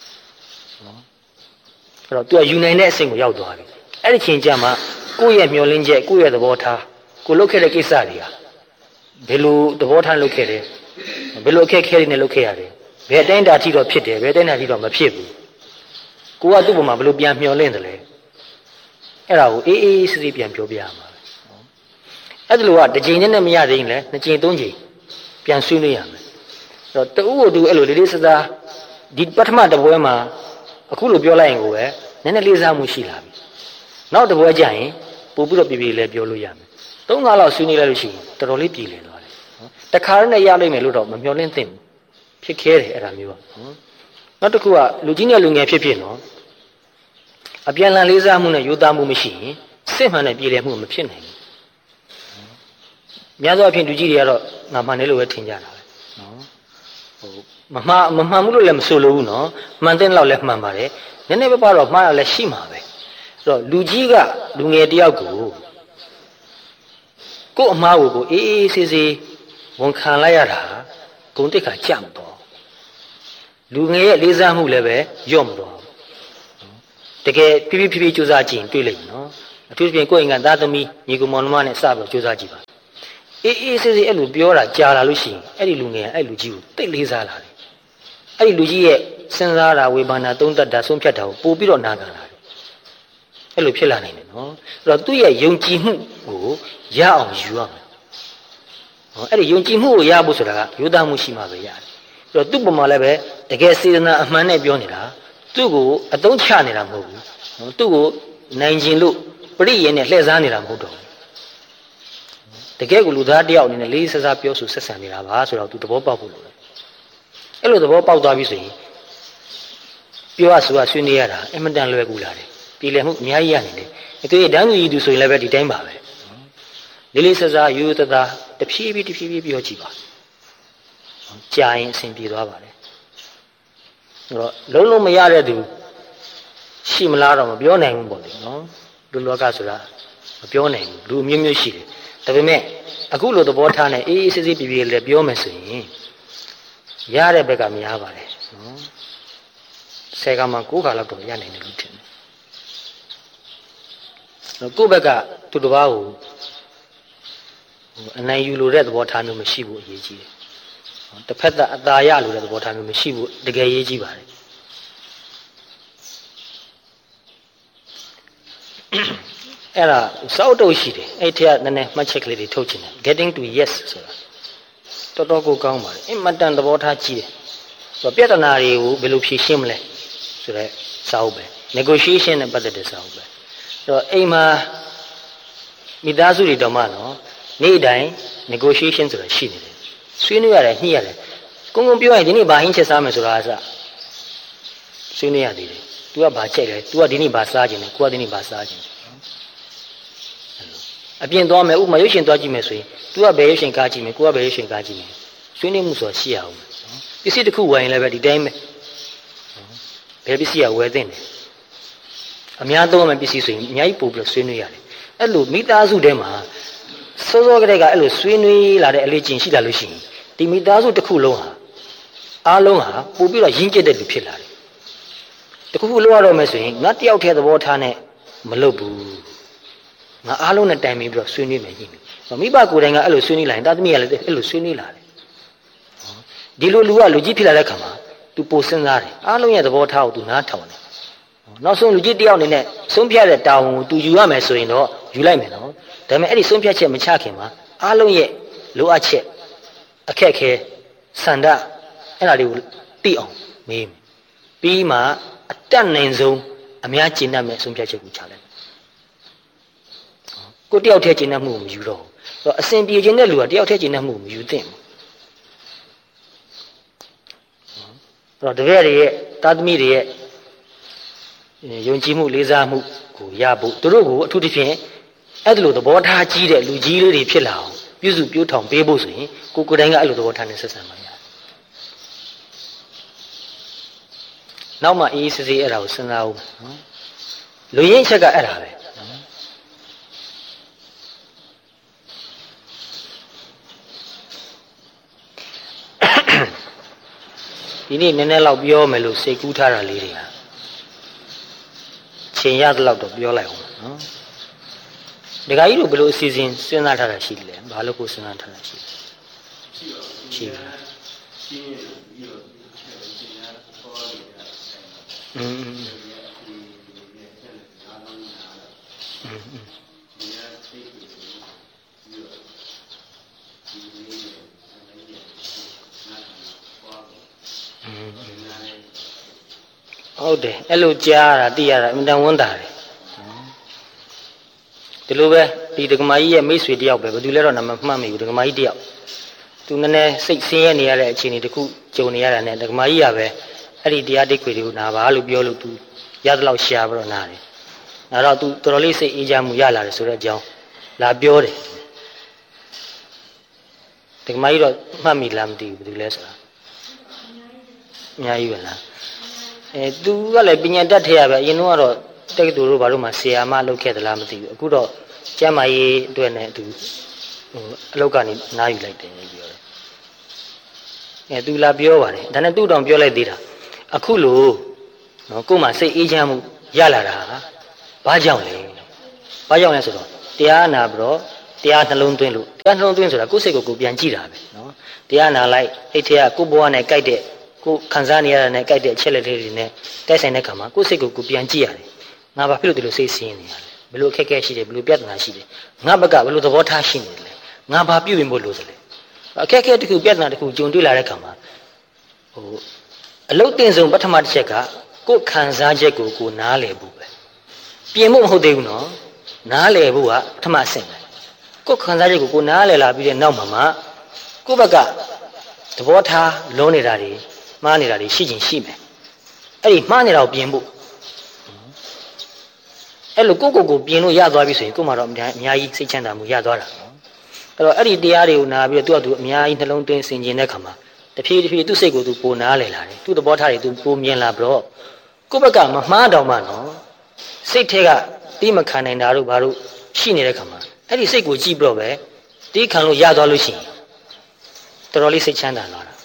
Speaker 1: နော်အဲ့တော့ तू ယူနိုင်တဲ့အဆင့်ကိုရောက်သွားပြီအဲ့ဒီချိန်ကျမှကိုယ့်ရဲ့မျှော်လင့်ချက်ကိုယ့်ရဲ့သဘောထားကိုလုပ်ခဲ့တဲ့ကိစ္စတွေဟာဘယ်လိုသဘောထားလုပ်ခဲ့တယ်ဘယ်လိုအခက်အခဲတွေနဲ့လုပ်ခဲ့ရတယ်ဘယ်အတိုင်းတာထိတော့ဖြစ်တယ်ဘယ်အတိုင်းတာထိတော့မဖြစ်ဘူးကိုကသူ့ပုံမှာဘယ်လိုပြန်မျှော်လင့်တယ်လဲအဲ့ဒါကိုအေးစစ်ပြန်ပြောပြရမှာအဲ့ဒါလိုကတစ်ချိန်နဲ့မရသေးရင်လည်းနှစ်ချိန်သုံးချိန်ပြန်ဆွေးနွေးရမယ်အဲ့တော့တူကိုတူအဲ့လိုလေးလေးစားစားဒီပထမတစ်ပွဲမှာအခုလိုပြောလိုက်ရင်ကိုပဲနည်းနည်းလေးစားမှုရှိလာပြီနောက်တစ်ပွဲကျရင်ပို့ပြီးတော့ပြေပြေလေးပြောလို့ရမယ်သုံးခါလောက်ဆွေးနွေးလိုက်လို့ရှိရင်တော်တော်လေးပြည်လည်သွားတယ်နော်တခါနဲ့ရလိမ့်မယ်လို့တော့မမျှော်လင့်သင့်ဘူးဖြစ်ခဲတယ်အဲ့ဒါမျိုးကနောက်တစ်ခုကလူကြီးနဲ့လူငယ်ဖြစ်နော်အပြန်လည်လေးစားမှုနဲ့ယူသားမှုမရှိရင်စစ်မှန်တဲ့ပြည်လည်မှုမဖြစ်နိုင်ဘူးများသောအားဖြင့်လူကြီးတွေကတော့ငါမှန်တယ်လို့ပဲထင်ကြတာပဲနော်မမှန်ဘူးလို့လည်းမဆိုလိုဘူးနော်မှန်တဲ့လောက်လည်းမှန်ပါတယ်နည်းနည်းပါးတော့မှားရလည်းရှိမှာပဲအဲ့တော့လူကြီးကလူငယ်တယောက်ကိုကို့အမှားကိုအေးဆေးဆေးဝန်ခံလိုက်ရတာဂုဏ်တိတ်ခါကြမတော့လူငယ်ရဲ့လေးစားမှုလည်းပဲညော့မတော့တကယ်ဖြည်းဖြည်းကြိုးစားကြည့်ရင်တွေ့လိမ့်မယ်နော်အထူးသဖြင့်ကိုယ့်အိမ်ကသားသမီးညီကောင်မောင်နှမနဲ့စပြီးကြိုးစားကြည့်ပါအေးဆေးဆေးအဲ့လိုပြောတာကြာလာလို့ရှိရင်အဲ့ဒီလူငယ်အဲ့လူကြီးကိုတိတ်လေးစားလာတယ်အဲ့ဒီလူကြီးရဲ့စဉ်းစားတာဝေဘာနာသုံးသပ်တာဆုံးဖြတ်တာကိုပို့ပြီးတော့နာခံလာတယ်အဲ့လိုဖြစ်လာနိုင်တယ်နော်အဲ့တော့သူ့ရဲ့ယုံကြည်မှုကိုရအောင်ယူရမယ်အဲ့ဒီယုံကြည်မှုကိုရဖို့ဆိုတာကရိုးသားမှုရှိမှပဲရတယ်အဲ့တော့သူ့ပုံမှာလည်းပဲတကယ်စေတနာအမှန်နဲ့ပြောနေတာသူ့ကိုအသုံးချနေတာမဟုတ်ဘူးသူ့ကိုနိုင်ခြင်းလို့ပရိယေနဲ့လှည့်စားနေတာမဟုတ်တော့တကယ်ကိုလူသားတယောက်အနေနဲ့လေးစားစားပြောဆိုဆက်ဆံနေတာပါဆိုတော့သူသဘောပေါက်ဖို့လိုတယ်အဲ့လိုသဘောပေါက်သွားပြီဆိုရင်ပြောရဆိုရဆွေးနွေးရတာအင်မတန်လွယ်ကူလာတယ်ပြည်လည်မှုအများကြီးရနေတယ်သူရဲ့တန်းသူကြီးသူဆိုရင်လည်းပဲဒီတိုင်းပါပဲလေးလေးစားစားရိုးရိုးသားသားတဖြည်းဖြည်းပြောကြည့်ပါကြာရင်အဆင်ပြေသွားပါလေအဲ့တော့လုံးမရတဲ့သူရှိမလားတော့မပြောနိုင်ဘူးပေါ့လေနော်လူလောကဆိုတာမပြောနိုင်ဘူးလူမျိုးမျိုးရှိတယ်ဒါပေမဲ့အခုလိုသဘောထားနဲ့အေးအေးဆေးဆေးပြေပြေလေးပြောမယ်ဆိုရင်ရတဲ့ဘက်ကများပါတယ်နော်10 ခါမှ9 ခါလောက်တော့ရနိုင်တယ်လို့ထင်တယ်ကိုယ့်ဘက်ကသူတစ်ပါးကိုအနိုင်ယူလို့တဲ့သဘောထားမျိုးမရှိဘူးအရေးကြီးတယ်တစ်ဖက်သက်အသာရလို့တဲ့သဘောထားမျိုးမရှိဘူးတကယ်ရေးကြီးပါတယ်အဲ့ဒါစောက်တုတ်ရှိတယ်အဲ့ထက်နည်းနည်းမှတ်ချက်ကလေးတွေထုတ်ချင်တယ် getting to yes ဆိုတာတော်ကိုကောင်းပါတယ်အင်မတန်သဘောထားကြီးတယ်ဆိုတော့ပြဿနာတွေကိုဘယ်လိုဖြေရှင်းမလဲဆိုတော့စာအုပ်ပဲ negotiation နဲ့ပတ်သက်တဲ့စာအုပ်ပဲအဲ့တော့အိမ်မှာမိသားစုတွေတော့မှနော်နေ့တိုင်း negotiation ဆိုတာရှိနေတယ်ဆွေးနွေးရတယ်ညှိရတယ်ကုန်းပြောရင်ဒီနေ့ဘာဟင်းချက်စားမယ်ဆိုတာအစဆွေးနွေးရသေးတယ် तू ကဘာချက်လဲ तू ကဒီနေ့ဘာစားခြင်းလဲကိုကဒီနေ့ဘာစားခြင်းအပြင်သွားမယ်ဥပမာရုပ်ရှင်သွားကြည့်မယ်ဆိုရင် तू ကဘယ်ရုပ်ရှင်ကားကြည့်မယ်ကိုကဘယ်ရုပ်ရှင်ကားကြည့်မယ်ဆွေးနွေးမှုဆိုတာရှိရအောင်ပစ္စည်းတစ်ခုဝယ်ရင်လည်းပဲဒီတိုင်းပဲဘယ်ပစ္စည်းကဝယ်သင့်တယ်အများသုံးမယ်ပစ္စည်းဆိုရင်အများကြီးပို့ပြီးဆွေးနွေးရတယ်အဲ့လိုမိသားစုထဲမှာစောစောကတည်းကအဲ့လိုဆွေးနွေးလာတဲ့အလေးကျင့်ရှိလာလို့ရှိရင်ဒီမိသားစုတစ်ခုလုံးဟာအားလုံးဟာပို့ပြီးတော့ရင်းကျက်တဲ့လူဖြစ်လာတယ်တစ်ခုခုလောက်ရတော့မယ်ဆိုရင်ငါတယောက်တည်းသဘောထားနဲ့မလုပ်ဘူးငါအားလုံးနဲ့တိုင်ပြီးတော့ဆွေးနွေးမယ်ညှိမယ်မိဘကိုယ်တိုင်ကအဲ့လိုဆွေးနွေးလာရင်တာသမီးကလည်းအဲ့လိုဆွေးနွေးလာတယ်ဒီလိုလူကလူကြီးဖြစ်လာတဲ့ခါမှာ तू ပိုစဉ်းစားတယ်အားလုံးရဲ့သဘောထားကို तू နားထောင်တယ်နောက်ဆုံးလူကြီးတယောက်အနေနဲ့ဆုံးဖြတ်တဲ့တာဝန်ကို तू ယူရမယ်ဆိုရင်တော့ယူလိုက်မယ်နော်ဒါပေမဲ့အဲ့ဒီဆုံးဖြတ်ချက်မချခင်မှာအားလုံးရဲ့လိုအပ်ချက်အခက်ခဲဆန္ဒအဲ့ဒါတွေကိုသိအောင်မေးမယ်ပြီးမှအတတ်နိုင်ဆုံးအများကျင့်တတ်မဲ့ဆုံးဖြတ်ချက်ကိုချလိုက်ကိုတယောက်တည်းကျင့်တတ်မှုကိုမယူတော့ဘူးအစဉ်ပြေခြင်းတဲ့လူကတယောက်တည်းကျင့်တတ်မှုကိုမယူသင့်ဘူးအဲ့တော့တပည့်တွေရဲ့တာသမီတွေရဲ့ယုံကြည်မှုလေးစားမှုကိုရဖို့သူတို့ကိုအထူးသဖြင့်အဲ့ဒီလိုသဘောထားကြီးတဲ့လူကြီးလေးတွေဖြစ်လာအောင်ပြုစုပြောထောင်ပေးဖို့ဆိုရင်ကိုယ်တိုင်ကအဲ့လိုသဘောထားနဲ့ဆက်ဆံပါရတယ်နောက်မှအေးစစ်စစ်အဲ့ဒါကိုစဉ်းစားဦးနော်လူရင်းချက်ကအဲ့ဒါပဲဒီနေ့နည်းနည်းလောက်ပြောမယ်လို့စိတ်ကူးထားတာလေးတွေဟာချိန်ရတဲ့လောက်တော့ပြောလိုက်အောင်နော်ဒကာကြီးတို့ဘယ်လိုအစီအစဉ်စဉ်းစားထားတာရှိလဲဘာလို့ကိုစဉ်းစားထားတာရှိလဲရှိပါဟုတ်တယ်အဲ့လိုကြားတာသိရတာအင်တန်ဝန်းတာတယ်ဒီလိုပဲဒီဒကမာကြီးရဲ့မိတ်ဆွေတယောက်ပဲဘယ်သူလဲတော့နာမမှတ်မိဘူးဒကမာကြီးတယောက်သူနည်းနည်းစိတ်ဆင်းရဲနေရတဲ့အခြေအနေတစ်ခုကြုံနေရတာနဲ့ဒကမာကြီးကပဲအဲ့ဒီတရားတိတ်ခွေတွေကိုနာပါလို့ပြောလို့သူရတဲ့လောက်ရှာပြီးတော့နာတယ်အဲ့တော့သူတော်တော်လေးစိတ်အေးချမ်းမှုရလာတယ်ဆိုတဲ့အကြောင်းလာပြောတယ်ဒကမာကြီးတော့မှတ်မိလားမသိဘူးဘယ်သူလဲဆိုတာအများကြီးပဲလားသူကလည်းပညာတတ်ထရပဲအရင်ကတော့တက္ကသိုလ်တို့ဘာလို့မှဆရာမလုပ်ခဲ့သလားမသိဘူးအခုတော့ကျမ်းမာရေးအတွက်နဲ့သူအလုပ်ကနေနားယူလိုက်တယ်ပြောတယ်သူလာပြောပါတယ်ဒါနဲ့သူ့တောင်ပြောလိုက်သေးတာအခုလို့နော်ကို့မှာစိတ်အေးချမ်းမှုရလာတာဘာကြောင့်လဲဘာကြောင့်လဲဆိုတော့တရားနာပြီးတော့တရားနှလုံးသွင်းလို့တရားနှလုံးသွင်းဆိုတာကိုယ်စိတ်ကိုပြန်ကြည့်တာပဲနော်တရားနာလိုက်အဲ့ထက်ကကိုယ်ဘဝနဲ့ကြိုက်တဲ့ကိုယ်ခံစားနေရတာနဲ့ကြိုက်တဲ့အချက်လက်တွေနဲ့တိုက်ဆိုင်တဲ့ခါမှာကိုယ်စိတ်ကိုပြန်ကြည့်ရတယ်ငါဘာဖြစ်လို့ဒီလိုစိတ်ဆင်းနေရလဲဘယ်လိုအခက်အခဲရှိတယ်ဘယ်လိုပြဿနာရှိတယ်ငါဘက်ကဘယ်လိုသဘောထားရှိနေလဲငါဘာပြုရင်ဖို့လို့ဆိုလဲအခက်အခဲတစ်ခုပြဿနာတစ်ခုကြုံတွေ့လာတဲ့ခါမှာအလုတ်တင်ဆုံးပထမတစ်ချက်ကကိုယ်ခံစားချက်ကိုကိုနားလည်ဖို့ပဲပြင်ဖို့မဟုတ်သေးဘူးနော်နားလည်ဖို့ကပထမအဆင့်ပဲကိုယ်ခံစားချက်ကိုကိုနားလည်လာပြီးတဲ့နောက်မှာကိုယ့်ဘက်ကသဘောထားလုံးနေတာတွေမှားနေတာတွေရှိချင်းရှိမယ်အဲ့ဒီမှားနေတာကိုပြင်ဖို့အဲ့လိုကိုပြင်လို့ရသွားပြီဆိုရင်ကိုယ်မှတော့အများကြီးစိတ်ချမ်းသာမှုရသွားတာနော်အဲ့တော့အဲ့ဒီတရားတွေကိုနားပြီးတော့သူ့အများကြီးနှလုံးသွင်းဆင်ခြင်တဲ့ခါမှာတဖြည်းဖြည်းသူ့စိတ်ကိုသူပိုနားလည်လာတယ်သူ့သဘောထားတွေသူပိုမြင်လာပြီးတော့ကိုယ့်ဘက်ကမမှားတော့မှနော်စိတ်ထဲကတိမခံနိုင်တာတို့ဘာလို့ရှိနေတဲ့ခါမှာအဲ့ဒီစိတ်ကိုကြည့်ပြီးတော့ပဲတိခံလို့ရသွားလို့ရှိရင်တော်တော်လေးစိတ်ချမ်းသာလာတာ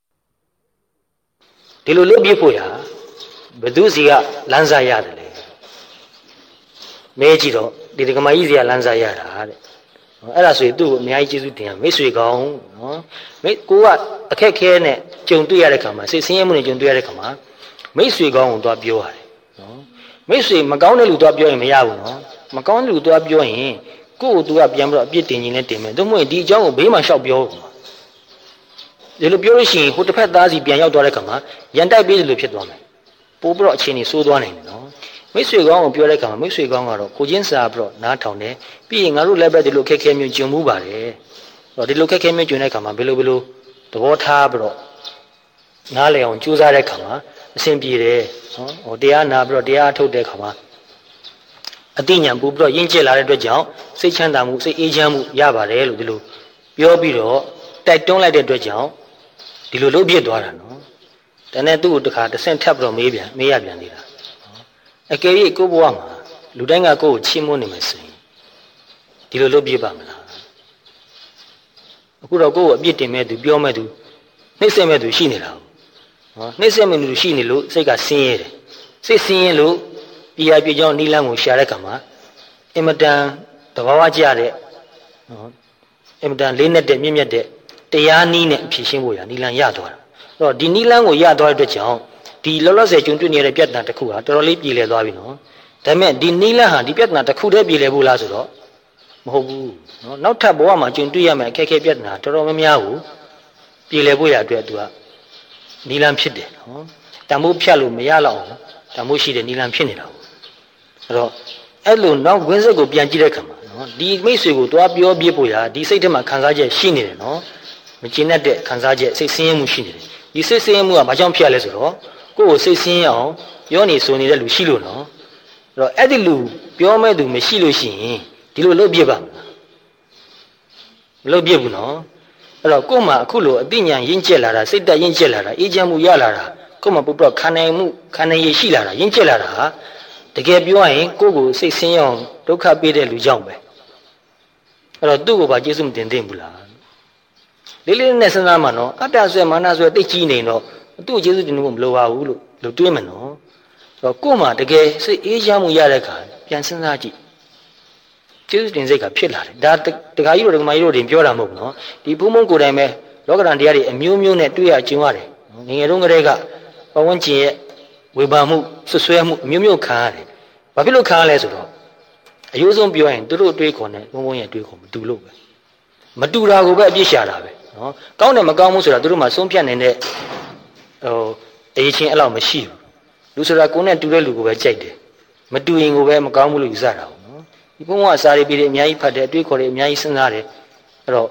Speaker 1: ဒီလိုလုပ်ပြဖို့ရဘယ်သူစီကလမ်းစာရတယ်လဲမဲကြည့်တော့ဒီဒကမာကြီးစီကလမ်းစာရတာတဲ့အဲ့ဒါဆိုရင်သူ့ကိုအများကြီးကျေးဇူးတင်ရမိတ်ဆွေကောင်းနော်ကိုကအခက်ခဲနဲ့ကြုံတွေ့ရတဲ့ခါမှာစိတ်ဆင်းရဲမှုနဲ့ကြုံတွေ့ရတဲ့ခါမှာမိတ်ဆွေကောင်းကိုသွားပြောရတယ်နော်မိတ်ဆွေမကောင်းတဲ့လူသွားပြောရင်မရဘူးနော်မကောင်းတဲ့လူသွားပြောရင်ကိုယ့်ကိုသူကပြန်ပြီးတော့အပြစ်တင်ခြင်းနဲ့တင်မယ်သို့မဟုတ်ဒီအကြောင်းကိုဘေးမှာရှောက်ပြောဒီလိုပြောလို့ရှိရင်ဟိုတစ်ဖက်သားစီပြန်ရောက်သွားတဲ့ခါမှာရန်တိုက်ပေးလို့ဖြစ်သွားမယ်ပို့ပြီးတော့အခြေအနေဆိုးသွားနိုင်တယ်နော်မိတ်ဆွေကောင်းကိုပြောတဲ့ခါမှာမိတ်ဆွေကောင်းကတော့ကိုချင်းစာပြီးတော့နားထောင်တယ်ပြီးရင်ငါတို့လည်းပဲဒီလိုခက်ခဲမျိုးကြုံမှုပါတယ်ဒီလိုခက်ခဲမျိုးကြုံတဲ့ခါမှာဘယ်လိုသဘောထားပြီးတော့နားလည်အောင်ကြိုးစားတဲ့ခါမှာအဆင်ပြေတယ်နော်တရားနာပြီးတော့တရားထုတ်တဲ့ခါမှာအသိဉာဏ်ပို့ပြီးတော့ရင့်ကျက်လာတဲ့အတွက်ကြောင့်စိတ်ချမ်းသာမှုစိတ်အေးချမ်းမှုရပါတယ်လို့ဒီလိုပြောပြီးတော့တိုက်တွန်းလိုက်တဲ့အတွက်ကြောင့်ဒီလိုလုပ်ပြသွားတာနော်ဒါနဲ့သူ့ကိုတခါတစ်ဆင့်ထပ်ပြီးတော့မေးရပြန်သေးတာအကယ်၍ကိုယ့်ဘဝမှာလူတိုင်းကကိုယ့်ကိုချီးမွမ်းနေမယ်ဆိုရင်ဒီလိုလုပ်ပြပါမလားအခုတော့ကိုယ့်ကိုအပြစ်တင်မဲ့သူပြောမဲ့သူနှိမ့်ဆက်မဲ့သူရှိနေတာနော်နှိမ့်ဆက်မဲ့သူရှိနေလို့စိတ်ကဆင်းရဲတယ်စိတ်ဆင်းရဲလို့ပြေကြောင်းနီးလန်းကိုရှာတဲ့ခါမှာအင်မတန်သဘာဝကျတဲ့နော်အင်မတန်လေးနဲ့တဲ့မြင့်မြတ်တဲ့တရားနည်းနဲ့ဖြည့်ရှင်းဖို့ရနီးလန်းရသွားတာအဲ့တော့ဒီနီးလန်းကိုရသွားတဲ့အတွက်ကြောင့်ဒီလောလောဆယ်ကျုံတွေ့နေတဲ့ပြဿနာတစ်ခုဟာတော်တော်လေးပြည်လည်သွားပြီနော်ဒါပေမဲ့ဒီနီးလန်းဟာဒီပြဿနာတစ်ခုတည်းပြည်လည်ဖို့လားဆိုတော့မဟုတ်ဘူးနော်နောက်ထပ်ဘဝမှာကျုံတွေ့ရမယ့်အခက်အခဲပြဿနာတော်တော်များများကိုပြည်လည်ဖို့ရအတွက်သူကနီးလန်းဖြစ်တယ်နော်တန်ဖိုးဖြတ်လို့မရတော့အောင်တန်ဖိုးရှိတဲ့နီးလန်းဖြစ်နေတာအဲ့တော့အဲ့လိုနောက်ဝင်းစက်ကိုပြန်ကြည့်တဲ့ခါမှာနော်ဒီမိတ်ဆွေကိုတွားပြောပြဖို့ရာဒီစိတ်ထဲမှာခံစားချက်ရှိနေတယ်နော်မကျင်တတ်တဲ့ခံစားချက်စိတ်ဆင်းရဲမှုရှိနေတယ်ဒီစိတ်ဆင်းရဲမှုကဘာကြောင့်ဖြစ်ရလဲဆိုတော့ကိုယ့်ကိုစိတ်ဆင်းရဲအောင်ပြောနေဆိုနေတဲ့လူရှိလို့နော်အဲ့တော့အဲ့ဒီလူပြောမဲ့သူမရှိလို့ရှိရင်ဒီလိုလုပ်ပြပါမလုပ်ပြဘူးနော်အဲ့တော့ကိုယ်မှာအခုလိုအသိဉာဏ်ရင့်ကျက်လာတာစိတ်တက်ရင့်ကျက်လာတာအေးချမ်းမှုရလာတာကိုယ်မှာပုပ္ပခန္ဓာရည်ရှိလာတာရင့်ကျက်လာတာဟာတကယ်ပြောရရင်ကိုယ့်ကိုစိတ်ဆင်းရဲအောင်ဒုက္ခပေးတဲ့လူကြောင့်ပဲအဲ့တော့သူ့ကိုပါကျေးဇူးမတင်သင့်ဘူးလားလေးလေးနဲ့စဉ်းစားမှနော်အတ္တဆွဲမာနဆွဲတိတ်ကြီးနေတော့သူ့ကိုကျေးဇူးတင်ဖို့မလိုပါဘူးလို့တွေးမယ်နော်အဲ့တော့ကိုယ်မှာတကယ်စိတ်အေးချမ်းမှုရတဲ့အခါပြန်စဉ်းစားကြည့်ကျေးဇူးတင်စိတ်ကဖြစ်လာတယ်ဒါတခါကြီးတို့ဒကမာကြီးတို့တင်ပြောတာမဟုတ်ဘူးနော်ဒီဘုံဘုံကိုယ်တိုင်ပဲလောကဓာတ်တရားတွေအမျိုးမျိုးနဲ့တွေ့ရကျင်ရတယ်ငယ်ငယ်တုန်းကတည်းကပဝန်းကျင်ရဲ့ဝေဘာမှုဆွဆွဲမှုအမျိုးမျိုးခံရတယ်ဘာဖြစ်လို့ခံရလဲဆိုတော့အယိုးဆုံးပြောရင်သူတို့အတွေးခေါ်နဲ့ဘုံဘုံရဲ့အတွေးခေါ်မတူလို့ပဲမတူတာကိုပဲအပြစ်ရှာတာပဲနော်ကောင်းတယ်မကောင်းဘူးဆိုတာသူတို့မှဆုံးဖြတ်နေတဲ့အရေးချင်းအဲ့လောက်မရှိဘူးလူဆိုတာကိုယ်နဲ့တူတဲ့လူကိုပဲကြိုက်တယ်မတူရင်ကိုပဲမကောင်းဘူးလို့ယူဆတာပေါ့နော်ဒီဘုံကအစာတွေပြီးတယ်အများကြီးဖတ်တယ်အတွေးခေါ်တယ်အများကြီးစဉ်းစားတယ်အဲ့တော့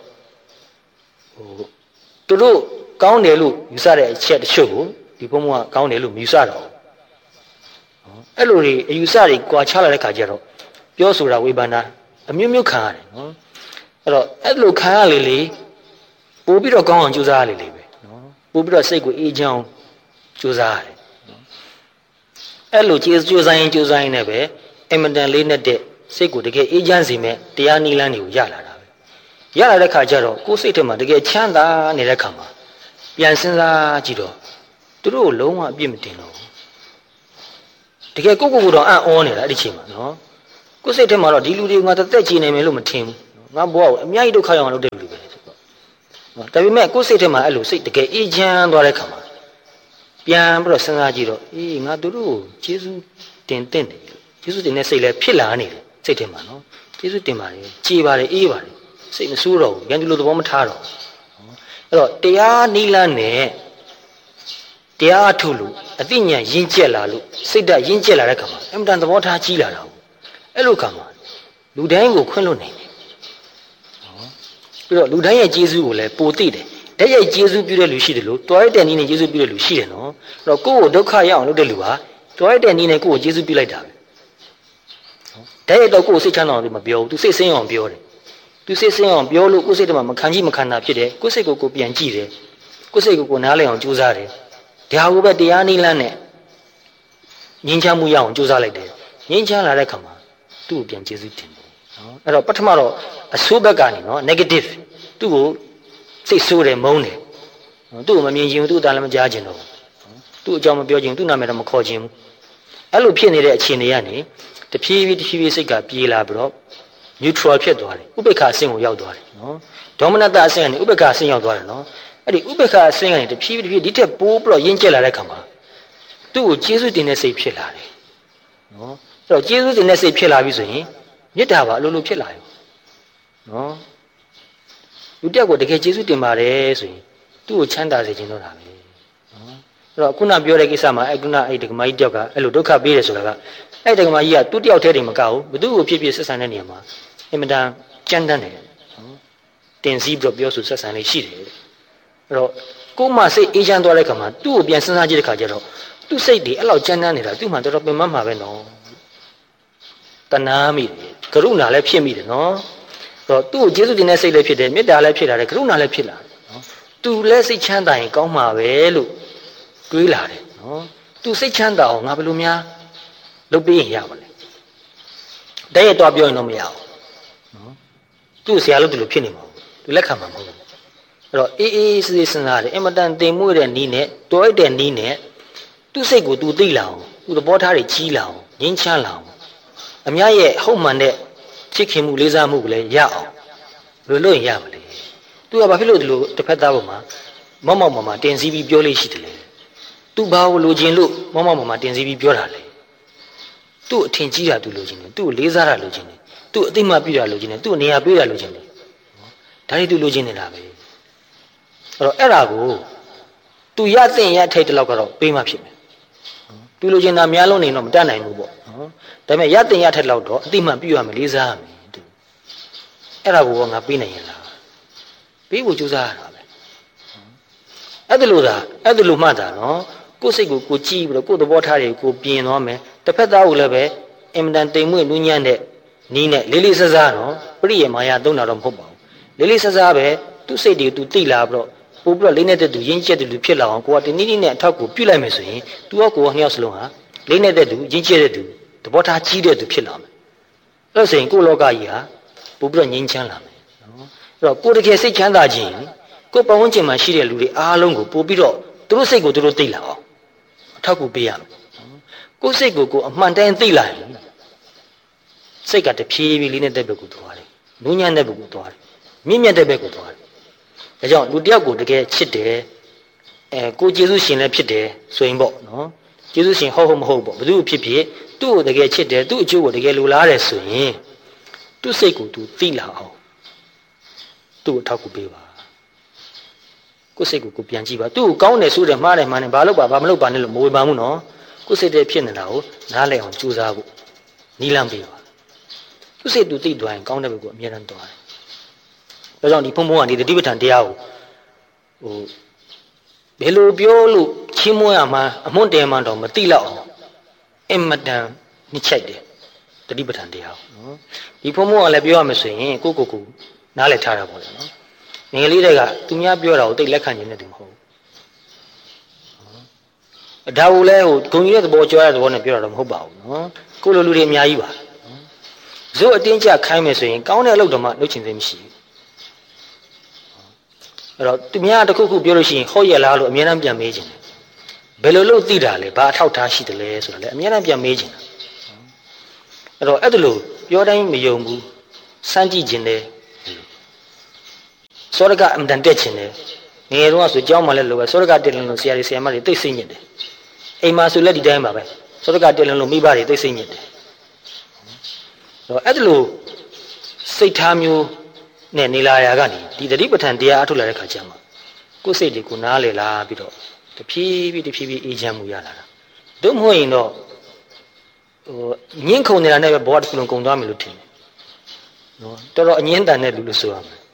Speaker 1: သူတို့ကောင်းတယ်လို့ယူဆတဲ့အချက်တချို့ကိုဒီဘုံကကောင်းတယ်လို့မယူဆတော့ဘူးအဲ့လိုတွေအယူဆတွေကွာခြားလာတဲ့ခါကျတော့ပြောဆိုတာဝေဘာနာအမျိုးမျိုးခံရတယ်နော်အဲ့တော့အဲ့လိုခံရလေပို့ပြီးတော့ကောင်းအောင်ကြိုးစားရလေပဲနော်ပို့ပြီးတော့စိတ်ကိုအေးချမ်းကြိုးစားရတယ်နော်အဲ့လိုကြိုးစားရင်လည်းပဲအမတန်လေးနဲ့တဲ့စိတ်ကိုတကယ်အေးချမ်းစေမဲ့တရားနည်းလမ်းတွေကိုရလာတာပဲရလာတဲ့ခါကျတော့ကိုယ်စိတ်ထဲမှာတကယ်ချမ်းသာနေတဲ့ခါမှာပြန်စဉ်းစားကြည့်တော့သူတို့လုံးဝအပြစ်မတင်တော့ဘူးတကယ်ကိုတော့အံ့ဩနေတာအဲ့ဒီချိန်မှာနော်ကိုယ်စိတ်ထဲမှာတော့ဒီလူတွေငါတက်ချင်နေမယ်လို့မထင်ဘူးငါဘဝကိုအများကြီးဒုက္ခရောက်အောင်လုပ်တဲ့လူပဲဆိုတော့ဒါပေမဲ့ကိုယ်စိတ်ထဲမှာအဲ့လိုစိတ်တကယ်အေးချမ်းသွားတဲ့ခါမှာပြန်ပြီးတော့စဉ်းစားကြည့်တော့အေးငါတို့ကိုကျေးဇူးတင်တဲ့ကျေးဇူးတင်တဲ့စိတ်လည်းဖြစ်လာနေတယ်စိတ်ထဲမှာနော်ကျေးဇူးတင်ပါတယ်ကြေပါတယ်အေးပါတယ်စိတ်မဆိုးတော့ဘူးရန်သူလိုသဘောမထားတော့အဲ့တော့တရားနိလန်းနဲ့တရားထုလို့အသိဉာဏ်ရင့်ကျက်လာလို့စိတ်ဓာတ်ရင့်ကျက်လာတဲ့ခါမှာအမှန်တန်သဘောထားကြီးလာတာဘူးအဲ့လိုခါမှာလူတိုင်းကိုခွင့်လွှတ်နိုင်တယ်ပြီးတော့လူတိုင်းရဲ့ကျေးဇူးကိုလည်းပိုသိတယ်တည့်ရဲ့ကျေးဇူးပြုတဲ့လူရှိတယ်လို့တွားရတဲ့နည်းနဲ့ကျေးဇူးပြုတဲ့လူရှိတယ်နော်အဲ့တော့ကိုယ့်ကိုဒုက္ခရောက်အောင်လုပ်တဲ့လူဟာတွားရတဲ့နည်းနဲ့ကိုယ့်ကိုကျေးဇူးပြုလိုက်တာပဲတည့်ရဲ့တော့ကိုယ်စိတ်ချမ်းသာအောင်မပြောဘူးသူစိတ်ဆင်းအောင်ပြောတယ်သူစိတ်ဆင်းအောင်ပြောလို့ကိုယ်စိတ်ထဲမှာမခံကြည့်မခံတာဖြစ်တယ်ကိုယ်စိတ်ကိုပြန်ကြည့်တယ်ကိုယ်စိတ်ကိုနားလည်အောင်ကြိုးစားတယ်ဒါကိုပဲတရားနည်းလမ်းနဲ့ငြိမ်းချမ်းမှုရအောင်ကြိုးစားလိုက်တယ်ငြိမ်းချမ်းလာတဲ့ခါမှာသူ့ကိုပြန်ကျေးဇူးတင်တယ်နော်အဲ့တော့ပထမတော့အဆိုးဘက်ကနေနော် negative သူ့ကိုစိတ်ဆိုးတယ်မုန်းတယ်သူ့ကိုမမြင်ချင်ဘူးသူ့အတန်လည်းမကြားချင်တော့ဘူးသူ့အကြောင်းမပြောချင်ဘူးသူ့နာမည်တော့မခေါ်ချင်ဘူးအဲ့လိုဖြစ်နေတဲ့အခြေအနေကနေတဖြည်းဖြည်းစိတ်ကပြေးလာပြီးတော့ neutral ဖြစ်သွားတယ်ဥပေက္ခအဆင့်ကိုရောက်သွားတယ်နော်ဒေါမနတအဆင့်ကနေဥပေက္ခအဆင့်ရောက်သွားတယ်နော်အဲ့ဒီဥပေက္ခအဆင့်ကနေတဖြည်းဖြည်းဒီထက်ပိုးပြီးတော့ရင့်ကျက်လာတဲ့ခါမှာသူ့ကိုကျေးဇူးတင်တဲ့စိတ်ဖြစ်လာတယ်နော်အဲ့တော့ကျေးဇူးတင်တဲ့စိတ်ဖြစ်လာပြီဆိုရင်မေတ္တာပါအလိုလိုဖြစ်လာရောနော်လူတက်ကိုတကယ်ကျေးဇူးတင်ပါတယ်ဆိုရင်သူ့ကိုချမ်းသာစေခြင်းတော့တာပဲနော်အဲ့တော့ခုနပြောတဲ့ကိစ္စမှာခုနအဲ့ဒကမာကြီးတယောက်ကအဲ့လိုဒုက္ခပေးတယ်ဆိုတာကအဲ့ဒကမာကြီးကသူ့တယောက်တည်းတည်းမကဘူးဘသူ့ကိုဖြစ်ဖြစ်ဆက်ဆံတဲ့နေရာမှာအင်မတန်ကြမ်းတမ်းတယ်နော်တင်စည်းပြီးတော့ပြောဆိုဆက်ဆံလေးရှိတယ်အဲ့တော့ကိုမစိတ်အေးချမ်းသွားတဲ့ခါမှာသူ့ကိုပြန်စဉ်းစားကြည့်တဲ့ခါကျတော့သူ့စိတ်တွေအဲ့လောက်ကြမ်းတမ်းနေတာသူ့မှာတော်တော်ပင်မမှာပဲနော်တဏှာမိတယ်ကရုဏာလည်းဖြစ်မိတယ်နော်တော့သူ့ကိုကျေးဇူးတင်တဲ့စိတ်လည်းဖြစ်တယ်မေတ္တာလည်းဖြစ်လာတယ်ကရုဏာလည်းဖြစ်လာတယ်နော်သူလည်းစိတ်ချမ်းသာရင်ကောင်းမှာပဲလို့တွေးလာတယ်နော်သူစိတ်ချမ်းသာအောင်ငါဘယ်လိုများလုပ်ပေးရင်ရပါလဲတည့်ရတော့ပြောရင်တော့မရဘူးနော်သူ့ဆရာလို့ဒီလိုဖြစ်နေမှာသူလက်ခံမှာမဟုတ်ဘူးအဲ့တော့အေးအေးဆေးဆေးစဉ်းစားတယ်အင်မတန်တင်မွေ့တဲ့နီးနဲ့တွဲတဲ့နီးနဲ့သူ့စိတ်ကိုသူသိလာအောင်သူသဘောထားတွေကြီးလာအောင်ငြင်းချမ်းလာအောင်အများရဲ့ဟုတ်မှန်တဲ့ချစ်ခင်မှုလေးစားမှုကိုလည်းရအောင်ဘယ်လိုလုပ်ရင်ရမလဲသူကဘာဖြစ်လို့ဒီလိုတစ်ဖက်သားပေါ်မှာမောက်မောက်မှာတင်စည်းပြီးပြောလို့ရှိတယ်လေသူဘာကိုလိုချင်လို့မောက်မောက်မှာတင်စည်းပြီးပြောတာလေသူ့အထင်ကြီးတာသူလိုချင်တယ်သူ့ကိုလေးစားတာလိုချင်တယ်သူ့အသိမှပြတာလိုချင်တယ်သူ့နေရာပေးတာလိုချင်တယ်ဒါတွေသူလိုချင်နေတာပဲအဲ့ဒါကိုသူရတဲ့ရထိုက်တဲ့လောက်ကတော့ပေးမှဖြစ်မယ်သူလိုချင်တာများလုံးနေတော့မတတ်နိုင်ဘူးပေါ့နော်ဒါပေမဲ့ရတဲ့ရထိုက်လောက်တော့အသိမှပြရမယ်လေးစားရမယ်သူအဲ့ဒါကိုငါပေးနိုင်ရင်လားပေးဖို့ကြိုးစားရတာပဲအဲ့ဒါလို့မှတ်တာနော်ကိုယ်စိတ်ကိုကိုကြည့်ပြီးတော့ကိုယ်သဘောထားတွေကိုပြင်သွားမယ်တစ်ဖက်သားကိုလည်းပဲအင်မတန်တိမ်မွေ့နူးညံ့တဲ့နီးနဲ့လေးလေးစားစားနော်ပရိယေမာယသုံးတာတော့မဟုတ်ပါဘူးလေးလေးစားစားပဲသူ့စိတ်တွေသူသိလာပြီးတော့ပို့ပြီးတော့လေးနဲ့တဲ့သူရင်းကျက်တဲ့လူဖြစ်လာအောင်ကိုကတနည်းနည်းနဲ့အထောက်ကိုပြုလိုက်မယ်ဆိုရင်သူကကိုကနှစ်ယောက်စလုံးဟာလေးနဲ့တဲ့သူရင်းကျက်တဲ့သူသဘောထားကြီးတဲ့သူဖြစ်လာမယ်အဲ့ဒါဆိုရင်ကိုလောကကြီးဟာပို့ပြီးတော့ငြိမ်းချမ်းလာမယ်နော်အဲ့တော့ကိုတကယ်စိတ်ချမ်းသာခြင်းကိုပတ်ဝန်းကျင်မှာရှိတဲ့လူတွေအားလုံးကိုပို့ပြီးတော့သူတို့စိတ်ကိုသူတို့သိလာအောင်အထောက်ကိုပေးရမယ်ကိုစိတ်ကိုကိုအမှန်တမ်းသိလာရင်စိတ်ကတဖြည်းဖြည်းလေးနဲ့တဲ့ဘက်ကိုသွားတယ်နူးညံ့တဲ့ဘက်ကိုသွားတယ်မြင့်မြတ်တဲ့ဘက်ကိုသွားတယ်ဒါကြောင့်လူတယောက်ကိုတကယ်ချစ်တယ်ကိုကျေးဇူးရှင်လည်းဖြစ်တယ်ဆိုရင်ပေါ့နော်ကျေးဇူးရှင်ဟုတ်မဟုတ်ပေါ့ဘယ်သူဖြစ်ဖြစ်သူ့ကိုတကယ်ချစ်တယ်သူ့အကျိုးကိုတကယ်လိုလားတယ်ဆိုရင်သူ့စိတ်ကိုသူသိလာအောင်သူ့ကိုထောက်ကူပေးပါကိုယ်စိတ်ကိုကိုပြန်ကြည့်ပါသူ့ကိုကောင်းတယ်ဆိုတယ်မှားတယ်မှန်တယ်ဘာလို့ပါဘာမလုပ်ပါနဲ့လို့မဝေဖန်ဘူးနော်ကိုယ်စိတ်တည်းဖြစ်နေတာကိုနားလည်အောင်ကြိုးစားဖို့နီးလမ်းပေးပါသူ့စိတ်သူသိသွားရင်ကောင်းတဲ့ဘက်ကိုအမြဲတမ်းသွားတယ်ဒါကြောင့်ဒီဖုံဖုံကဒီတတိပဋ္ဌာန်တရားကိုဘယ်လိုပြောလို့ချင်းမွေးရမှာအမွန့်တယ်မှတော့မသိတော့အောင်အင်မတန်နှိမ့်ချိုက်တယ်တတိပဋ္ဌာန်တရားကိုနော်ဒီဖုံဖုံကလည်းပြောရမယ်ဆိုရင်ကိုနားလည်ထားတာပေါ့လေနော်ငယ်လေးတွေကသူများပြောတာကိုတိတ်လက်ခံနေတဲ့သူမဟုတ်ဘူးဒါကိုလည်းဂုံကြီးတဲ့သဘောကြွားတဲ့သဘောနဲ့ပြောတာတော့မဟုတ်ပါဘူးနော်ကိုလိုလူတွေအများကြီးပါဇို့အတင်းကျခိုင်းမယ်ဆိုရင်ကောင်းတဲ့အလုပ်တော့မှလုပ်ချင်သေးမရှိဘူးအဲ့တော့သူများတစ်ခုခုပြောလို့ရှိရင်ဟုတ်ရဲ့လားလို့အများအားပြန်မေးချင်တယ်ဘယ်လိုလုပ်သိတာလဲဘာအထောက်ထားရှိတယ်လဲဆိုတာလဲအများအားပြန်မေးချင်တယ်အဲ့တော့အဲ့ဒါလို့ပြောတိုင်းမယုံဘူးစမ်းကြည့်ခြင်းတယ်စောရကအမှန်တက်ခြင်းတယ်ငယ်တော့ဆိုကြောင်းမှလည်းလိုပဲစောရကတက်လင်းလို့ဆရာတွေဆရာမတွေသိစိတ်ညစ်တယ်အိမ်မှာဆိုလည်းဒီတိုင်းပါပဲစောရကတက်လင်းလို့မိဘတွေသိစိတ်ညစ်တယ်တော့အဲ့ဒါလို့စိတ်ထားမျိုးနဲ့နေလာရာကနေဒီတတိပဋ္ဌာန်တရားအထုတ်လာတဲ့ခါကျမှကိုယ်စိတ်တွေကိုနားလေလာပြီးတော့တဖြည်းဖြည်းအေးချမ်းမှုရလာတာတို့မဟုတ်ရင်တော့ညှင်းခုန်နေတာနဲ့ပဲဘဝတစ်ခုလုံးကုန်သွားမယ်လို့ထင်တယ်နော်တော်တော်အငင်းတန်တဲ့လူလို့ဆိုရမယ်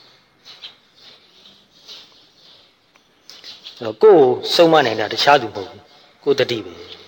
Speaker 1: ကိုယ်ဆုံးမနိုင်တာတခြားသူမဟုတ်ဘူးကိုယ်တတိပဲ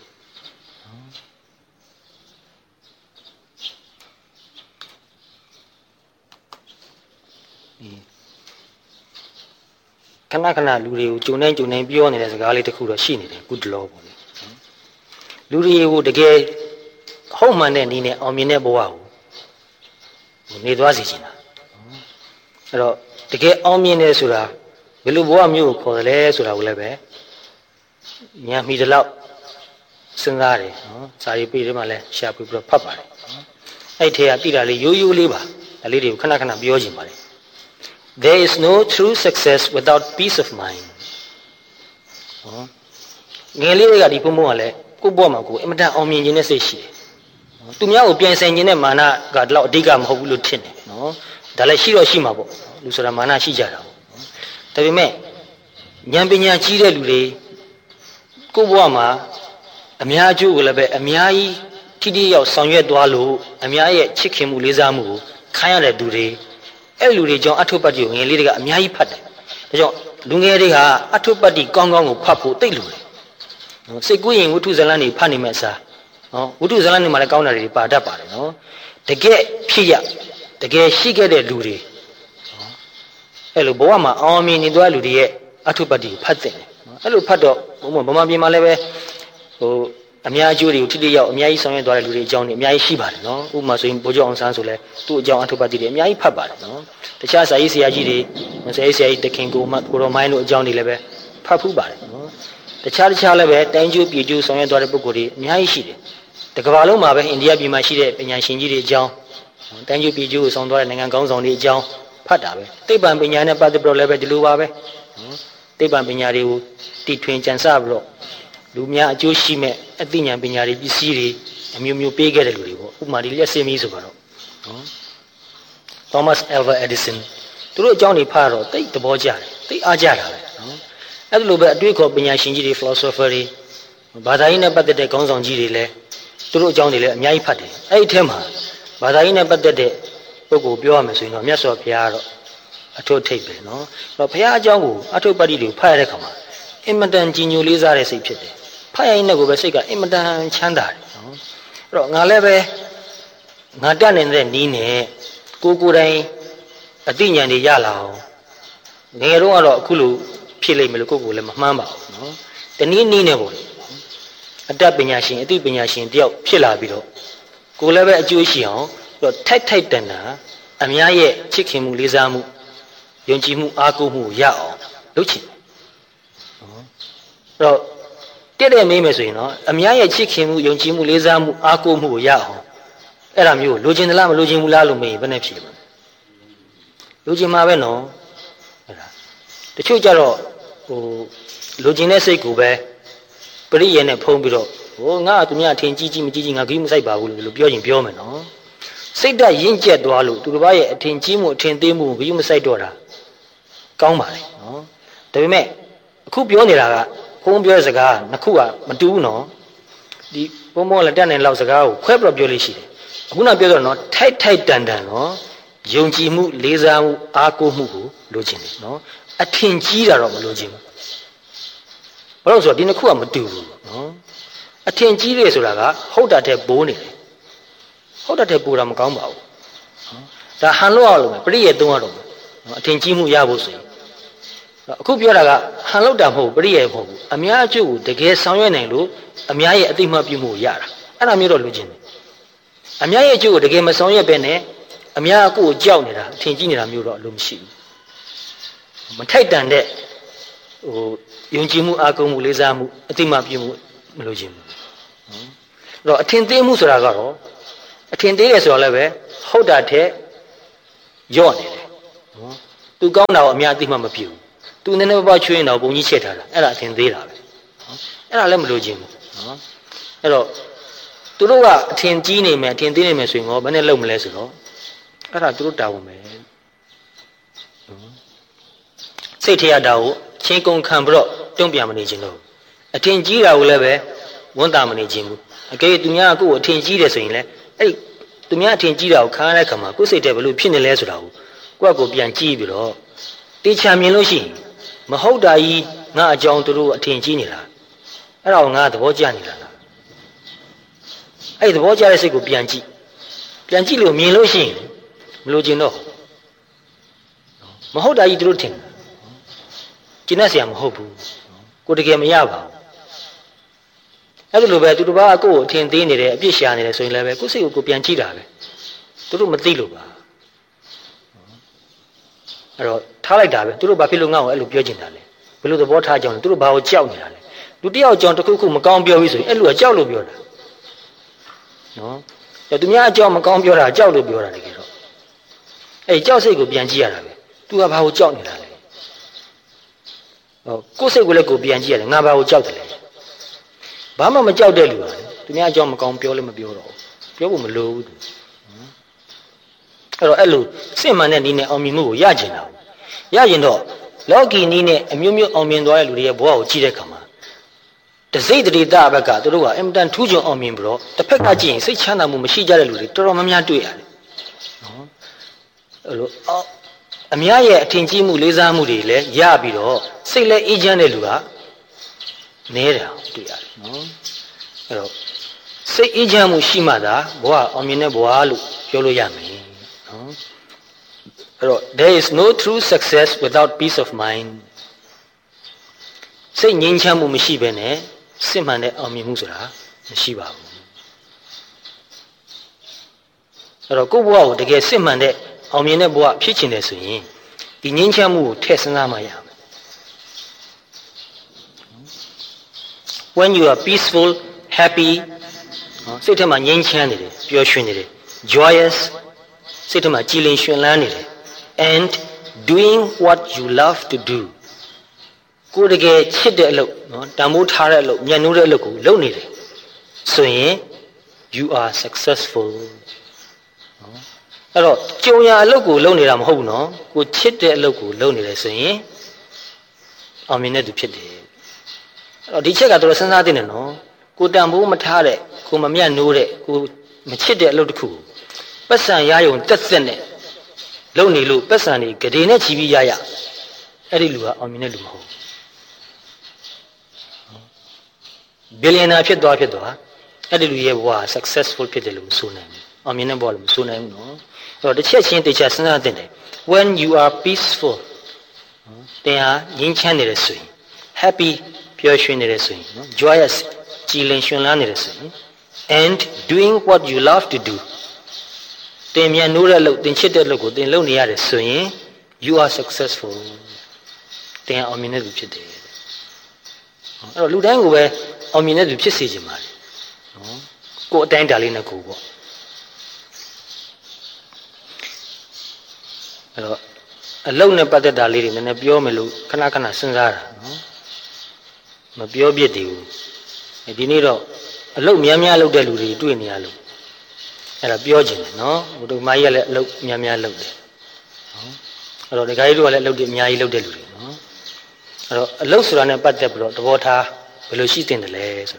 Speaker 1: ခဏခဏလူတွေကိုဂျုံနေပြောနေတဲ့စကားလေးတစ်ခုတော့ရှိနေတယ်ကုတလောပေါ့လေလူတွေကိုတကယ်ဟုတ်မှန်တဲ့နည်းနဲ့အောင်မြင်တဲ့ဘဝကိုနေသွားစေချင်တာအဲ့တော့တကယ်အောင်မြင်တယ်ဆိုတာဘယ်လိုဘဝမျိုးကိုခေါ်တယ်လဲဆိုတာကိုလည်းပဲညံမိတလောက်စဉ်းစားတယ်နော်စာရေးပေးတယ်မှလည်းရှာပြီးတော့ဖတ်ပါတယ်အဲ့ထဲကတိတာလေးရိုးရိုးလေးပါဒါလေးတွေကိုခဏခဏပြောချင်ပါတယ်There is no true success without peace of mind. ငယ်လေးတွေကဒီဘုံဘုံကလည်းကိုယ့်ဘဝမှာကိုယ်အင်မတန်အောင်မြင်ခြင်းနဲ့စိတ်ရှိတယ်။သူများကိုပြန်ဆိုင်ခြင်းနဲ့မာနကတော့အဓိကမဟုတ်ဘူးလို့ထင်တယ်နော်။ဒါလည်းရှိတော့ရှိမှာပေါ့။လူဆိုတာမာနရှိကြတာပေါ့။ဒါပေမဲ့ဉာဏ်ပညာကြီးတဲ့လူတွေကိုယ့်ဘဝမှာအများအကျိုးကိုလည်းပဲအများကြီးထိထိရောက်ဆောင်ရွက်သွားလို့အများရဲ့ချစ်ခင်မှုလေးစားမှုကိုခံရတဲ့သူတွေအဲ့လူတွေကြောင့်အထုပ္ပတ္တိကိုငယ်လေးတွေကအများကြီးဖတ်တယ်။ဒါကြောင့်လူငယ်တွေကအထုပ္ပတ္တိကောင်းကောင်းကိုဖတ်ဖို့သိလို့တယ်။နော်စိတ်ကူးရင်ဝိထုဇလန်းတွေဖတ်နေမဲ့အစားနော်ဝိထုဇလန်းတွေမှာလည်းကောင်းတာတွေပါတတ်ပါတယ်နော်။တကယ်ဖြစ်ရတကယ်ရှိခဲ့တဲ့လူတွေနော်အဲ့လိုဘဝမှာအောင်မြင်နေသွားလူတွေရဲ့အထုပ္ပတ္တိကိုဖတ်တဲ့နော်အဲ့လိုဖတ်တော့ဗမာပြည်မှာလည်းပဲအများအကျိုးတွေကိုထိထိရောက်အများကြီးဆောင်ရွက်သွားတဲ့လူတွေအကြောင်းတွေအများကြီးရှိပါတယ်နော်ဥပမာဆိုရင်ဗိုလ်ချုပ်အောင်ဆန်းဆိုလဲသူ့အကြောင်းအထုပ္ပတ္တိတွေအများကြီးဖတ်ပါတယ်နော်တခြားစာရေးဆရာကြီးတွေဆရာကြီးတခင်ကိုတော်မိုင်းတို့အကြောင်းတွေလည်းပဲဖတ်ဖူးပါတယ်နော်တခြားလည်းပဲတိုင်းကျိုးပြည်ကျိုးဆောင်ရွက်သွားတဲ့ပုဂ္ဂိုလ်တွေအများကြီးရှိတယ်တကမ္ဘာလုံးမှာပဲအိန္ဒိယပြည်မှာရှိတဲ့ပညာရှင်ကြီးတွေအကြောင်းတိုင်းကျိုးပြည်ကျိုးကိုဆောင်သွားတဲ့နိုင်ငံကောင်းဆောင်တွေအကြောင်းဖတ်တာပဲသိပ္ပံပညာနဲ့ပတ်သက်ပြီးတော့လည်းပဲဒီလိုပါပဲနော်သိပ္ပံပညာတွေကိုတည်ထွင်ကြံစပြီးတော့လူများအကျိုးရှိမဲ့အသိဉာဏ်ပညာတွေပစ္စည်းတွေအမျိုးမျိုးပေးခဲ့တဲ့လူတွေပေါ့ဥပမာဒီလျှက်စင်းမီးဆိုတော့နော် Thomas Alva Edison သူတို့အကြောင်းတွေဖတ်တော့သိသဘောကျတယ်သိအားကြတာပဲနော်အဲ့လိုပဲအတွေ့အခေါ်ပညာရှင်ကြီးတွေ philosopher တွေဘာသာရေးနဲ့ပတ်သက်တဲ့ခေါင်းဆောင်ကြီးတွေလည်းသူတို့အကြောင်းတွေလည်းအများကြီးဖတ်တယ်အဲ့ဒီထဲမှာဘာသာရေးနဲ့ပတ်သက်တဲ့ပုဂ္ဂိုလ်ပြောရမယ်ဆိုရင်တော့မြတ်စွာဘုရားကတော့အထွတ်ထိပ်ပဲနော်အဲ့တော့ဘုရားအကြောင်းကိုအထုပ္ပတ္တိတွေကိုဖတ်ရတဲ့အခါမှာအင်မတန်ကြီးညိုလေးစားတဲ့စိတ်ဖြစ်တယ်ဖတ်ရရင်လည်းကိုပဲစိတ်ကအင်မတန်ချမ်းသာတယ်နော်အဲ့တော့ငါလည်းပဲငါတတ်နေတဲ့နီးနဲ့ကိုယ်တိုင်အသိဉာဏ်တွေရလာအောင်ငယ်တော့ကတော့အခုလိုဖြစ်လိမ့်မယ်လို့ကိုယ်လည်းမမှန်းပါဘူးနော်တနည်းနည်းနဲ့ပေါ့အတတ်ပညာရှင်အသိပညာရှင်တယောက်ဖြစ်လာပြီးတော့ကိုယ်လည်းပဲအကျိုးရှိအောင်ပြီးတော့ထိုက်တန်တာအများရဲ့ချစ်ခင်မှုလေးစားမှုယုံကြည်မှုအားကိုးမှုရအောင်လုပ်ချင်အဲ့တော့တဲ့မေးမယ်ဆိုရင်တော့အများရဲ့ချစ်ခင်မှုယုံကြည်မှုလေးစားမှုအားကိုးမှုကိုရအောင်အဲ့ဒါမျိုးလိုချင်သလားမလိုချင်ဘူးလားလို့မေးရင်ဘယ်နဲ့ဖြေမလဲလိုချင်မှာပဲနော်အဲ့ဒါတချို့ကြတော့လိုချင်တဲ့စိတ်ကိုပဲပရိယေနဲ့ဖုံးပြီးတော့ငါသူများအထင်ကြီးမကြီးငါခီးမဆိုင်ပါဘူးလို့ပြောရင်ပြောမယ်နော်စိတ်ဓာတ်ရင့်ကျက်သွားလို့သူတစ်ပါးရဲ့အထင်ကြီးမှုအထင်သေးမှုကိုခီးမဆိုင်တော့တာကောင်းပါလေနော်ဒါပေမဲ့အခုပြောနေတာကဘုံပြောစကားနှစ်ခုကမတူဘူးနော်ဒီဘုံဘုံလည်းတက်နိုင်လောက်စကားကိုခွဲပြီးတော့ပြောလို့ရှိတယ်အခုနပြောတော့နော်ထိုက်တန်နော်ယုံကြည်မှုလေးစားမှုအားကိုးမှုကိုလိုချင်တယ်နော်အထင်ကြီးတာတော့မလိုချင်ဘူးဘာလို့ဆိုတော့ဒီနှစ်ခုကမတူဘူးနော်အထင်ကြီးတယ်ဆိုတာကဟုတ်တာတဲ့ပိုးနေတယ်ဟုတ်တာတဲ့ပိုးတာမကောင်းပါဘူးဒါဟန်လို့အောင်လို့ပရိယေသုံးရတော့အထင်ကြီးမှုရဖို့ဆိုရင်အခုပြောတာကဟန်လောက်တာမဟုတ်ပရိယေမဟုတ်ဘူးအများအကျိုးကိုတကယ်ဆောင်ရွက်နိုင်လို့အများရဲ့အသိမှတ်ပြုမှုကိုရတာအဲ့ဒါမျိုးတော့လိုချင်တယ်အများရဲ့အကျိုးကိုတကယ်မဆောင်ရွက်ပဲနဲ့အများကိုကြောက်နေတာအထင်ကြီးနေတာမျိုးတော့အလိုမရှိဘူးမထိုက်တန်တဲ့ယုံကြည်မှုအားကိုးမှုလေးစားမှုအသိမှတ်ပြုမှုမလိုချင်ဘူးနော်အဲ့တော့အထင်သေးမှုဆိုတာကတော့အထင်သေးတယ်ဆိုတော့လည်းပဲဟုတ်တာထက်ယော့နေတယ်နော်သူကောင်းတာကိုအများအသိမှမပြုဘူးသူနည်းနည်းပါးချွေးရင်တော့ဘုံကြီးချက်ထားတာအဲ့ဒါအထင်သေးတာပဲနော်အဲ့ဒါလည်းမလိုချင်ဘူးနော်အဲ့တော့သူတို့ကအထင်ကြီးနေမယ်အထင်သေးနေမယ်ဆိုရင်ဘယ်နဲ့လုပ်မလဲဆိုတော့အဲ့ဒါသူတို့တာဝန်ပဲစိတ်ထရတာကိုချင်းကုန်ခံပြီးတော့တုံ့ပြန်မနေခြင်းတော့အထင်ကြီးတာကိုလည်းပဲဝန်တာမနေခြင်းဘူးအကယ်သူများကိုယ်အထင်ကြီးတယ်ဆိုရင်လည်းအဲ့သူများအထင်ကြီးတာကိုခံရတဲ့ခါမှာကိုယ်စိတ်ထဲဘယ်လိုဖြစ်နေလဲဆိုတာကိုကိုယ့်ကိုပြန်ကြည့်ပြီးတော့တေချာမြင်လို့ရှိရင်မဟုတ်တာကြီးငါအကြောင်းသူတို့အထင်ကြီးနေတာအဲ့ဒါကိုငါသဘောကျနေတာလားအဲ့သဘောကျတဲ့စိတ်ကိုပြန်ကြည့်လို့မြင်လို့ရှိရင်မလို့ကျင်တော့မဟုတ်တာကြီးသူတို့ထင်ကျင်တတ်เสียမဟုတ်ဘူးကိုတကယ်မရပါဘူးအဲ့ဒါလိုပဲသူတစ်ပါးကိုယ်အထင်သေးနေတယ်အပြစ်ရှာနေတယ်ဆိုရင်လည်းပဲကိုယ်စိတ်ကိုပြန်ကြည့်တာပဲသူတို့မသိလို့ပါအဲ့တော့ထားလိုက်တာပဲသူတို့ဘာဖြစ်လို့ငါ့ကိုအဲ့လိုပြောချင်တာလဲဘယ်လိုသဘောထားကြအောင်လဲသူတို့ဘာကိုကြောက်နေတာလဲလူတယောက်ကြောင့်တစ်ခုခုမကောင်းပြောပြီးဆိုရင်အဲ့လိုကကြောက်လို့ပြောတာနော်သူများအကြောင်းမကောင်းပြောတာကြောက်လို့ပြောတာတကယ်တော့အဲ့ကြောက်စိတ်ကိုပြန်ကြည့်ရတာပဲသူကဘာကိုကြောက်နေတာလဲကိုယ်စိတ်ကိုလည်းကိုပြန်ကြည့်ရတယ်ငါဘာကိုကြောက်တယ်လဲဘာမှမကြောက်တဲ့လူပါလေသူများအကြောင်းမကောင်းပြောလည်းမပြောတော့ဘူးပြောဖို့မလိုဘူးအဲ့လိုစစ်မှန်တဲ့နည်းနဲ့အောင်မြင်မှုကိုရကျင်တာရကျင်တော့လောကီနည်းနဲ့အမျိုးမျိုးအောင်မြင်သွားတဲ့လူတွေရဲ့ဘဝကိုကြည့်တဲ့အခါမှာတစိတ်တရေတဘက်ကသူတို့ကအင်မတန်ထူးချွန်အောင်မြင်ပြီးတော့တစ်ဖက်ကကြည့်ရင်စိတ်ချမ်းသာမှုမရှိကြတဲ့လူတွေတော်တော်များများတွေ့ရတယ်နော်အဲ့လိုအများရဲ့အထင်ကြီးမှုလေးစားမှုတွေလည်းရပြီးတော့စိတ်လည်းအေးချမ်းတဲ့လူကနဲတယ်တွေ့ရတယ်နော်အဲ့တော့စိတ်အေးချမ်းမှုရှိမှသာဘဝအောင်မြင်တဲ့ဘဝလို့ပြောလို့ရမယ်နော်အဲ့တော့ there is no true success without peace of mind စိတ်ငြိမ်းချမ်းမှုမရှိဘဲနဲ့စစ်မှန်တဲ့အောင်မြင်မှုဆိုတာမရှိပါဘူးအဲ့တော့ကိုယ့်ဘဝကိုတကယ်စစ်မှန်တဲ့အောင်မြင်တဲ့ဘဝဖြစ်ချင်တယ်ဆိုရင်ဒီငြိမ်းချမ်းမှုကိုထည့်စဉ်းစားမှရမယ် when you are peaceful happy စိတ်ထဲမှာငြိမ်းချမ်းနေတယ်ပျော်ရွှင်နေတယ် joyous စိတ်ထဲမှာကြည်လင်ရွှင်လန်းနေတယ် and doing what you love to do ကိုယ်တကယ်ချစ်တဲ့အလုပ်နော်တန်ဖိုးထားတဲ့အလုပ်ညံ့နိုးတဲ့အလုပ်ကိုလုပ်နေတယ်ဆိုရင် you are successful နော်အဲ့တော့ကြုံရအလုပ်ကိုလုပ်နေတာမဟုတ်ဘူးနော်ကိုချစ်တဲ့အလုပ်ကိုလုပ်နေတယ်ဆိုရင်အောင်မြင်တဲ့သူဖြစ်တယ်အဲ့တော့ဒီချက်ကတော်တော်စဉ်းစားသင့်တယ်နော်ကိုတန်ဖိုးမထားတဲ့ကိုမမြတ်နိုးတဲ့ကိုမချစ်တဲ့အလုပ်တစ်ခုပတ်စံရယုံတက်သက်နဲ့လုပ်နေလို့ပတ်စံတွေဂရေနဲ့ချီပြီးရအဲ့ဒီလူကအောင်မြင်တဲ့လူမဟုတ်ဘီလီယံနာဖြစ်သွားအဲ့ဒီလူရဲ့ဘဝ successful ဖြစ်တယ်လို့မဆိုနိုင်ဘူးအောင်မြင်တဲ့ဘဝလို့မဆိုနိုင်ဘူးနော်အဲ့တော့တစ်ချက်ချင်းတစ်ချက်စဉ်းစားသင့်တယ် when you are peaceful တင်ဟာငြိမ်းချမ်းနေတယ်ဆိုရင် happy ပျော်ရွှင်နေတယ်ဆိုရင်နော် joyous ကြည်လင်ရွှင်လန်းနေတယ်ဆိုရင် and doing what you love to do တင်မြန်နိုးတဲ့အလုပ်တင်ချစ်တဲ့အလုပ်ကိုတင်လုပ်နေရတယ်ဆိုရင် you are successful တင်အောင်မြင်တဲ့သူဖြစ်တယ်အဲ့တော့လူတိုင်းကိုပဲအောင်မြင်တဲ့သူဖြစ်စေချင်ပါတယ်နော်ကိုယ်အတိုင်းတာလေးနဲ့ကိုပေါ့အဲ့တော့အလုပ်နဲ့ပတ်သက်တာလေးတွေနည်းနည်းပြောမယ်လို့ခဏခဏစဉ်းစားတာနော်မပြောပြစ်သေးဘူးဒီနေ့တော့အလုပ်များများလုပ်တဲ့လူတွေတွေ့နေရလို့အဲ့ဒါပြောချင်တယ်နော်ဘုဒ္ဓမာကြီးကလည်းအလုပ်များများလုပ်တယ်နော်အဲ့တော့ဒီခါကြီးတို့ကလည်းအလုပ်တွေအများကြီးလုပ်တဲ့လူတွေနော်အဲ့တော့အလုပ်ဆိုတာနဲ့ပတ်သက်ပြီးတော့သဘောထားဘယ်လိုရှိတင်တယ်လဲဆိုတာ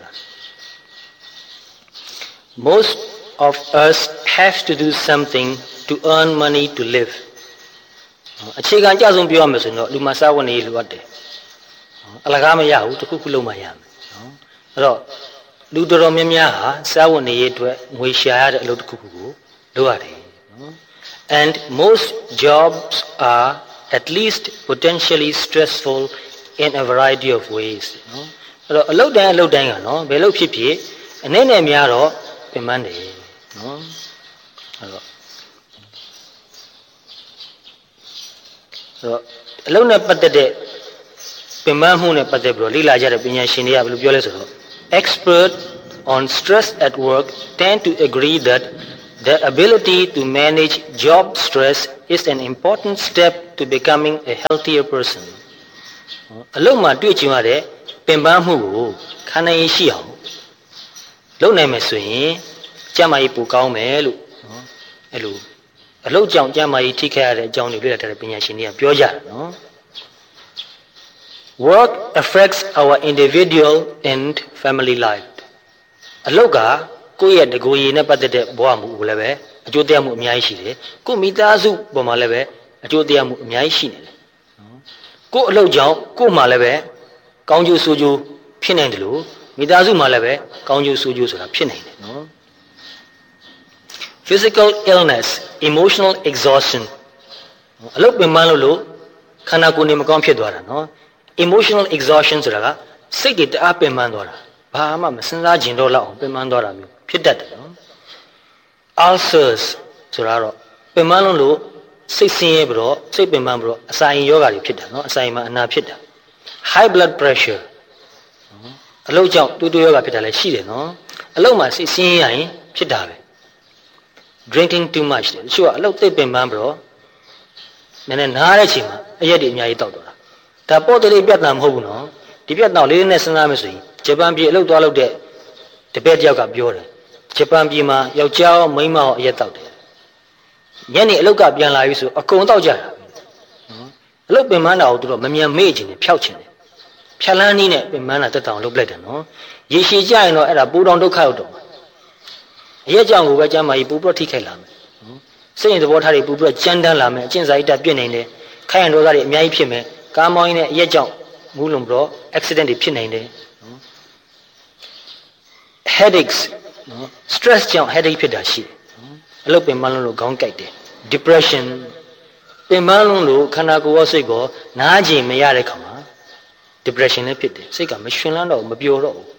Speaker 1: most of us have to do something to earn money to live အခြေခံအကျဆုံးပြောရမယ်ဆိုရင်တော့လူမစားဝတ်နေလိုအပ်တယ်အလကားမရဘူးတစ်ခုခုလုံးမှရမယ်နော်အဲ့တော့လူတော်တော်များများဟာစားဝတ်နေရေးအတွက်ငွေရှာရတဲ့အလုပ်တစ်ခုခုကိုလုပ်ရတယ်နော် and most jobs are at least potentially stressful in a variety of ways နော်အဲ့တော့အလုပ်တိုင်းကနော်ဘယ်လို့ဖြစ်ဖြစ်အနေနဲ့များတော့ပြင်ပန်းတယ်နော်အဲ့တော့အလုံးနဲ့ပတ်သက်တဲ့ပင်ပန်းမှုနဲ့ပတ်သက်ပြီးတော့လေ့လာကြတဲ့ပညာရှင်တွေကဘယ်လိုပြောလဲဆိုတော့ expert on stress at work tend to agree that The ability to manage job stress is an important step to becoming a healthier person. အလုံးမှာတွေ့ကြုံရတဲ့ပင်ပန်းမှုကိုခံနိုင်ရရှိအောင်လုပ်နိုင်မယ်ဆိုရင်ကျန်းမာရေးပိုကောင်းမယ်လို့နော်အဲ့လိုအလုံးကြောင့်ကျန်းမာရေးထိခိုက်ရတဲ့အကြောင်းတွေလေ့လာတဲ့ပညာရှင်တွေကပြောကြတယ်နော် Work affects our individual and family life. အလုပ်ကကိုယ့်ရဲ့တကိုယ်ရည်နဲ့ပတ်သက်တဲ့ဘဝမှုကိုလည်းပဲအကျိုးသက်ရောက်မှုအများကြီးရှိတယ်ကိုယ့်မိသားစုပေါ်မှာလည်းပဲအကျိုးသက်ရောက်မှုအများကြီးရှိနေတယ်နော်ကိုယ့်အလုပ်ကြောင့်ကိုယ့်မှာလည်းပဲကောင်းကျိုးဆိုးကျိုးဖြစ်နိုင်တယ်လို့မိသားစုမှာလည်းပဲကောင်းကျိုးဆိုးကျိုးဆိုတာဖြစ်နိုင်တယ်နော် Physical illness, emotional exhaustion အလုပ်ပင်ပန်းလို့ခန္ဓာကိုယ်နေမကောင်းဖြစ်သွားတာနော် emotional exhaustion ဆိုတာကစိတ်တွေတအားပင်ပန်းသွားတာဘာမှမစဉ်းစားကျင်တော့လောက်အောင်ပင်ပန်းသွားတာမျိုးဖြစ်တတ်တယ်နော် ulcers ဆိုတာတော့ပင်ပန်းလို့စိတ်ဆင်းရဲပြီးတော့စိတ်ပင်ပန်းပြီးတော့အစာရင်ယောဂါတွေဖြစ်တာနော်အစာရင်မှာအနာဖြစ်တာ high blood pressure အလုပ်ကြောင့်တူတူယောဂါဖြစ်တာလည်းရှိတယ်နော်အလုပ်မှာစိတ်ဆင်းရဲရင်ဖြစ်တာပဲ drinking too much တချို့ကအလုပ်သိပ်ပင်ပန်းပြီးတော့နည်းနည်းနားတဲ့အချိန်မှာအရက်တွေအများကြီးတောက်တော့တာဒါပေါ်တယ်ပြတ်တာမဟုတ်ဘူးနော်ဒီပြတ်တော့လေးနဲ့စဉ်းစားမယ်ဆိုရင်ဂျပန်ပြည်အလုပ်သွားလုပ်တဲ့တပည့်တယောက်ကပြောတယ်ဂျပန်ပြည်မှာယောက်ျားရောမိန်းမရောအရက်တောက်တယ်ညနေအလုပ်ကပြန်လာပြီဆိုအကုန်တောက်ကြတာနော်အလုပ်ပင်ပန်းတာကိုသူတို့မမြန်မေ့ချင်တယ်ဖျောက်ချင်တယ်ဖြတ်လန်းနည်းနဲ့ပင်ပန်းတာတက်တောင်လုပ်လိုက်တယ်နော်ရေရှည်ကြရင်တော့အဲ့ဒါပူတောင်ဒုက္ခရောက်တော့အရက်ကြောင့်ကိုပဲကျမ်းမာကြီးပူပြီးထိခိုက်လာမယ်နော်စိတ်ရင်သဘောထားတွေပူပြီးကြမ်းတမ်းလာမယ်အကျင့်စာရိတ္တပြည့်နေတယ်ခိုင်ရန်ဒေါသတွေအများကြီးဖြစ်မယ်ကားမောင်းရင်းနဲ့အရက်ကြောင့်မူးလွန်ပြီးတော့ accident တွေဖြစ်နိုင်တယ်နော် headaches နော် stress ကြောင့် headache ဖြစ်တာရှိတယ်နော်အလုပ်ပင်ပန်းလို့ခေါင်းကိုက်တယ် depression ပင်ပန်းလို့ခန္ဓာကိုယ်ရောစိတ်ကောနားကျင်မရတဲ့ခါမှာ depression လည်းဖြစ်တယ်စိတ်ကမရှင်လန်းတော့မပျော်တော့ဘူး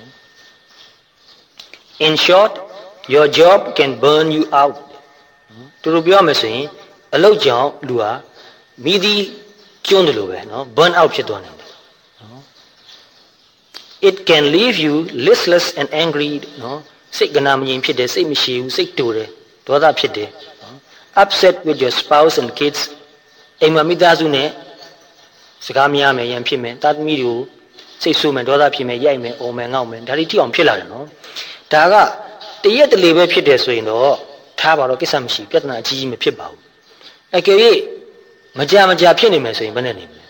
Speaker 1: in short your job can burn you out တူတူပြောမယ်ဆိုရင်အလုပ်ကြောင့်လူဟာမိသည့်ကျွန်းတယ်လို့ပဲနော် burn out ဖြစ်သွားနိုင်တယ်နော် it can leave you listless and angry နော်စိတ်ကနာမငြိမ်ဖြစ်တယ်စိတ်မရှိဘူးစိတ်တူတယ်ဒေါသဖြစ်တယ်နော် upset with your spouse and kids အိမ်မှာမိသားစုနဲ့စကားများမယ်ရန်ဖြစ်မယ်တာသမီတွေကိုစိတ်ဆူမယ်ဒေါသဖြစ်မယ်ရိုက်မယ်အုံမယ်ငေါ့မယ်ဒါတွေထိအောင်ဖြစ်လာတယ်နော်ဒါကတရက်တလေပဲဖြစ်တယ်ဆိုရင်တော့ထားပါတော့ကိစ္စမရှိပြဿနာအကြီးကြီးမဖြစ်ပါဘူးအကယ်၍မကြဖြစ်နေမယ်ဆိုရင်ဘယ်နဲ့နေမလဲ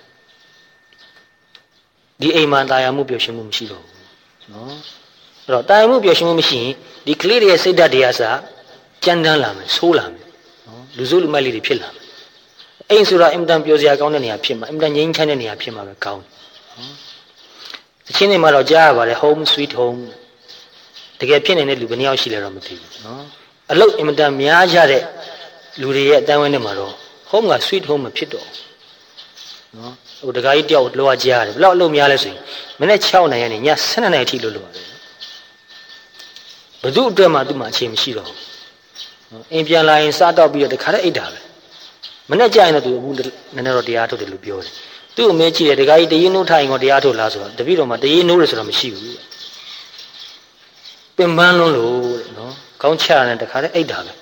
Speaker 1: ဒီအိမ်မှာတာယာမှုပျော်ရွှင်မှုမရှိတော့ဘူးနော်အဲ့တော့တာယာမှုပျော်ရွှင်မှုမရှိရင်ဒီကလေးတွေရဲ့စိတ်ဓာတ်တွေအစားကြမ်းတမ်းလာမယ်ဆိုးလာမယ်နော်လူစုလူမိုက်လေးတွေဖြစ်လာမယ်အိမ်ဆိုတာအင်မတန်ပျော်စရာကောင်းတဲ့နေရာဖြစ်မှာအင်မတန်ငြိမ်းချမ်းတဲ့နေရာဖြစ်မှာပဲကောင်းနော်တချင်းတွေမှာတော့ကြားရပါတယ် home sweet home တကယ်ဖြစ်နေတဲ့လူဘယ်နှယောက်ရှိလဲတော့မသိဘူးနော်အလုပ်အင်မတန်များကြတဲ့လူတွေရဲ့အတိုင်းဝိုင်းထဲမှာတော့ home က sweet home မဖြစ်တော့နော်ဟိုတခါကြီးတယောက်လောကကြားရတယ်ဘယ်လောက်အလုပ်များလဲဆိုရင်မနေ့6နိုင်ရနေည7နိုင်အထိလုပ်လို့ရတယ်ဘယ်သူအတွက်မှသူ့မှာအခြေမရှိတော့ဘူးနော်အိမ်ပြန်လာရင်စားတော့ပြီးတော့တခါတည်းအိတ်တာပဲမနေ့ကျရင်တော့သူအခုနည်းနည်းတော့တရားထုတ်တယ်လို့ပြောတယ်သူ့အမေကြည့်တယ်တခါကြီးတရင်နိုးထိုင်ကောတရားထုတ်လားဆိုတော့တပည့်တော်မှာတရင်နိုးတယ်ဆိုတော့မရှိဘူးပင်ပန်းလို့နော်ကောင်းချရတယ်တခါတည်းအိတ်တာပဲ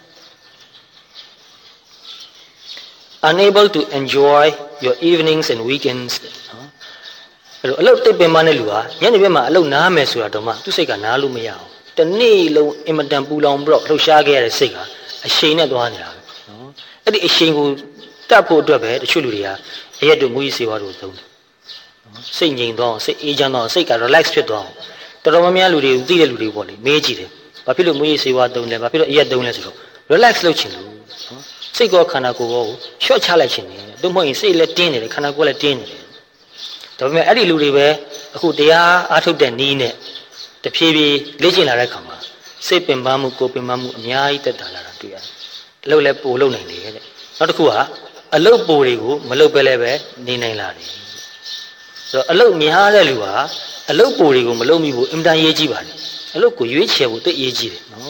Speaker 1: unable to enjoy your evenings and weekends နော်အဲ့လိုအလုပ်တိတ်ပင်ပန်းတဲ့လူဟာညနေဘက်မှာအလုပ်နားမယ်ဆိုတာတော့မှသူ့စိတ်ကနားလို့မရအောင်တနေ့လုံးအင်မတန်ပူလောင်ပြီးတော့လှုပ်ရှားခဲ့ရတဲ့စိတ်ကအရှိန်နဲ့သွားနေတာပဲနော်အဲ့ဒီအရှိန်ကိုတတ်ဖို့အတွက်ပဲတချို့လူတွေဟာအရက်တို့မူကြီးစေဝါတို့သုံးတယ်နော်စိတ်ငြိမ်သွားအောင်စိတ်အေးချမ်းသွားအောင်စိတ်က relax ဖြစ်သွားအောင်တော်တော်များများလူတွေသိတဲ့လူတွေပေါ့လေမေးကြည့်တယ်ဘာဖြစ်လို့မူကြီးစေဝါသုံးလဲဘာဖြစ်လို့အရက်သုံးလဲဆိုတော့ relax လုပ်ချင်လို့နော်စိတ်ကောခန္ဓာကိုယ်ကောကိုရှော့ချလိုက်ချင်တယ်တို့မဟုတ်ရင်စိတ်လည်းတင်းနေတယ်ခန္ဓာကိုယ်လည်းတင်းနေတယ်ဒါပေမဲ့အဲ့ဒီလူတွေပဲအခုတရားအားထုတ်တဲ့နည်းနဲ့တဖြည်းဖြည်းလေ့ကျင့်လာတဲ့ခါမှာစိတ်ပင်ပန်းမှုကိုယ်ပင်ပန်းမှုအများကြီးတက်တာလာတာတွေ့ရတယ်အလုပ်လည်းပိုလုပ်နိုင်တယ်တဲ့နောက်တစ်ခုကအလုပ်ပိုတွေကိုမလုပ်ပဲလည်းပဲနေနိုင်လာတယ်ဆိုတော့အလုပ်များတဲ့လူဟာအလုပ်ပိုတွေကိုမလုပ်မိဘူးအင်တန်ရေးကြည့်ပါတယ်အလုပ်ကိုရွေးချယ်ဖို့သိရေးကြည့်တယ်နော်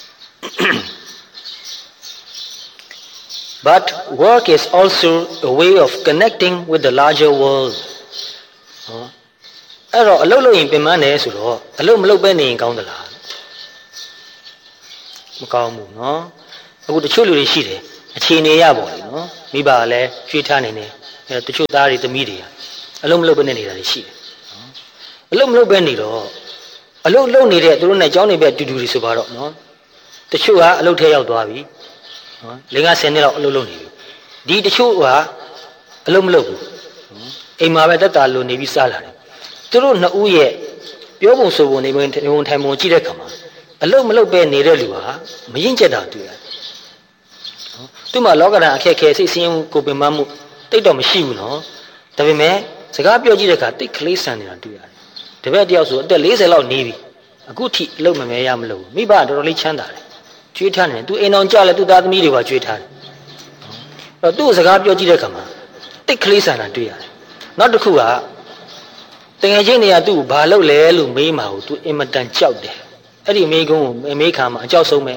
Speaker 1: But work is also a way of connecting with the larger world အဲ့တော့အလုပ်လုပ်ရင်ပင်ပန်းတယ်ဆိုတော့အလုပ်မလုပ်ပဲနေရင်ကောင်းသလားမကောင်းဘူးနော်အခုတချို့လူတွေရှိတယ်အခြေအနေရပေါ့လေနော်မိဘကလည်းရွှေ့ထားနေတယ်အဲတချို့သားတွေသမီးတွေအလုံးမလုံးပဲနေနေတာတွေရှိတယ်နော်အလုံးမလုံးပဲနေတော့အလုံးလုံးနေတဲ့သူတို့နဲ့ကြောင်းနေပဲတူတူတွေဆိုပါတော့နော်တချို့ကအလုံးထဲရောက်သွားပြီနော်50နှစ်လောက်အလုံးလုံးနေပြီဒီတချို့ကအလုံးမလုံးဘူးအိမ်မှာပဲတက်တာလိုနေပြီးစားလာတယ်သူတို့နှစ်ဦးရဲ့ပြောပုံဆိုပုံနေဝင်ထိုင်ပုံကြည့်တဲ့ခါမှာအလုံးမလုံးပဲနေတဲ့လူဟာမရင်ကျက်တာတွေ့ရတယ်သူ့မှာလောကဓာတ်အခက်ခဲစိတ်ဆင်းရဲကိုပင်မမှုတိတ်တော့မရှိဘူးနော်ဒါပေမဲ့စကားပြောကြည့်တဲ့အခါတိတ်ကလေးဆန်နေတာတွေ့ရတယ်တပည့်တယောက်ဆိုအသက်40လောက်နေပြီအခုထိအလုံးမမဲရမလို့မိဘတော်တော်လေးချမ်းသာတယ်ကျွေးထားတယ်သူအိမ်အောင်ကြလဲသူသားသမီးတွေပါကျွေးထားတယ်အဲ့တော့သူ့စကားပြောကြည့်တဲ့အခါမှာတိတ်ကလေးဆန်တာတွေ့ရတယ်နောက်တစ်ခုကတကယ်ချင်းနေရသူ့ဘာလုပ်လဲလို့မေးမှာကိုသူအင်မတန်ကြောက်တယ်အဲ့ဒီမိကုန်းကိုမေးခါမှာအကြောက်ဆုံးပဲ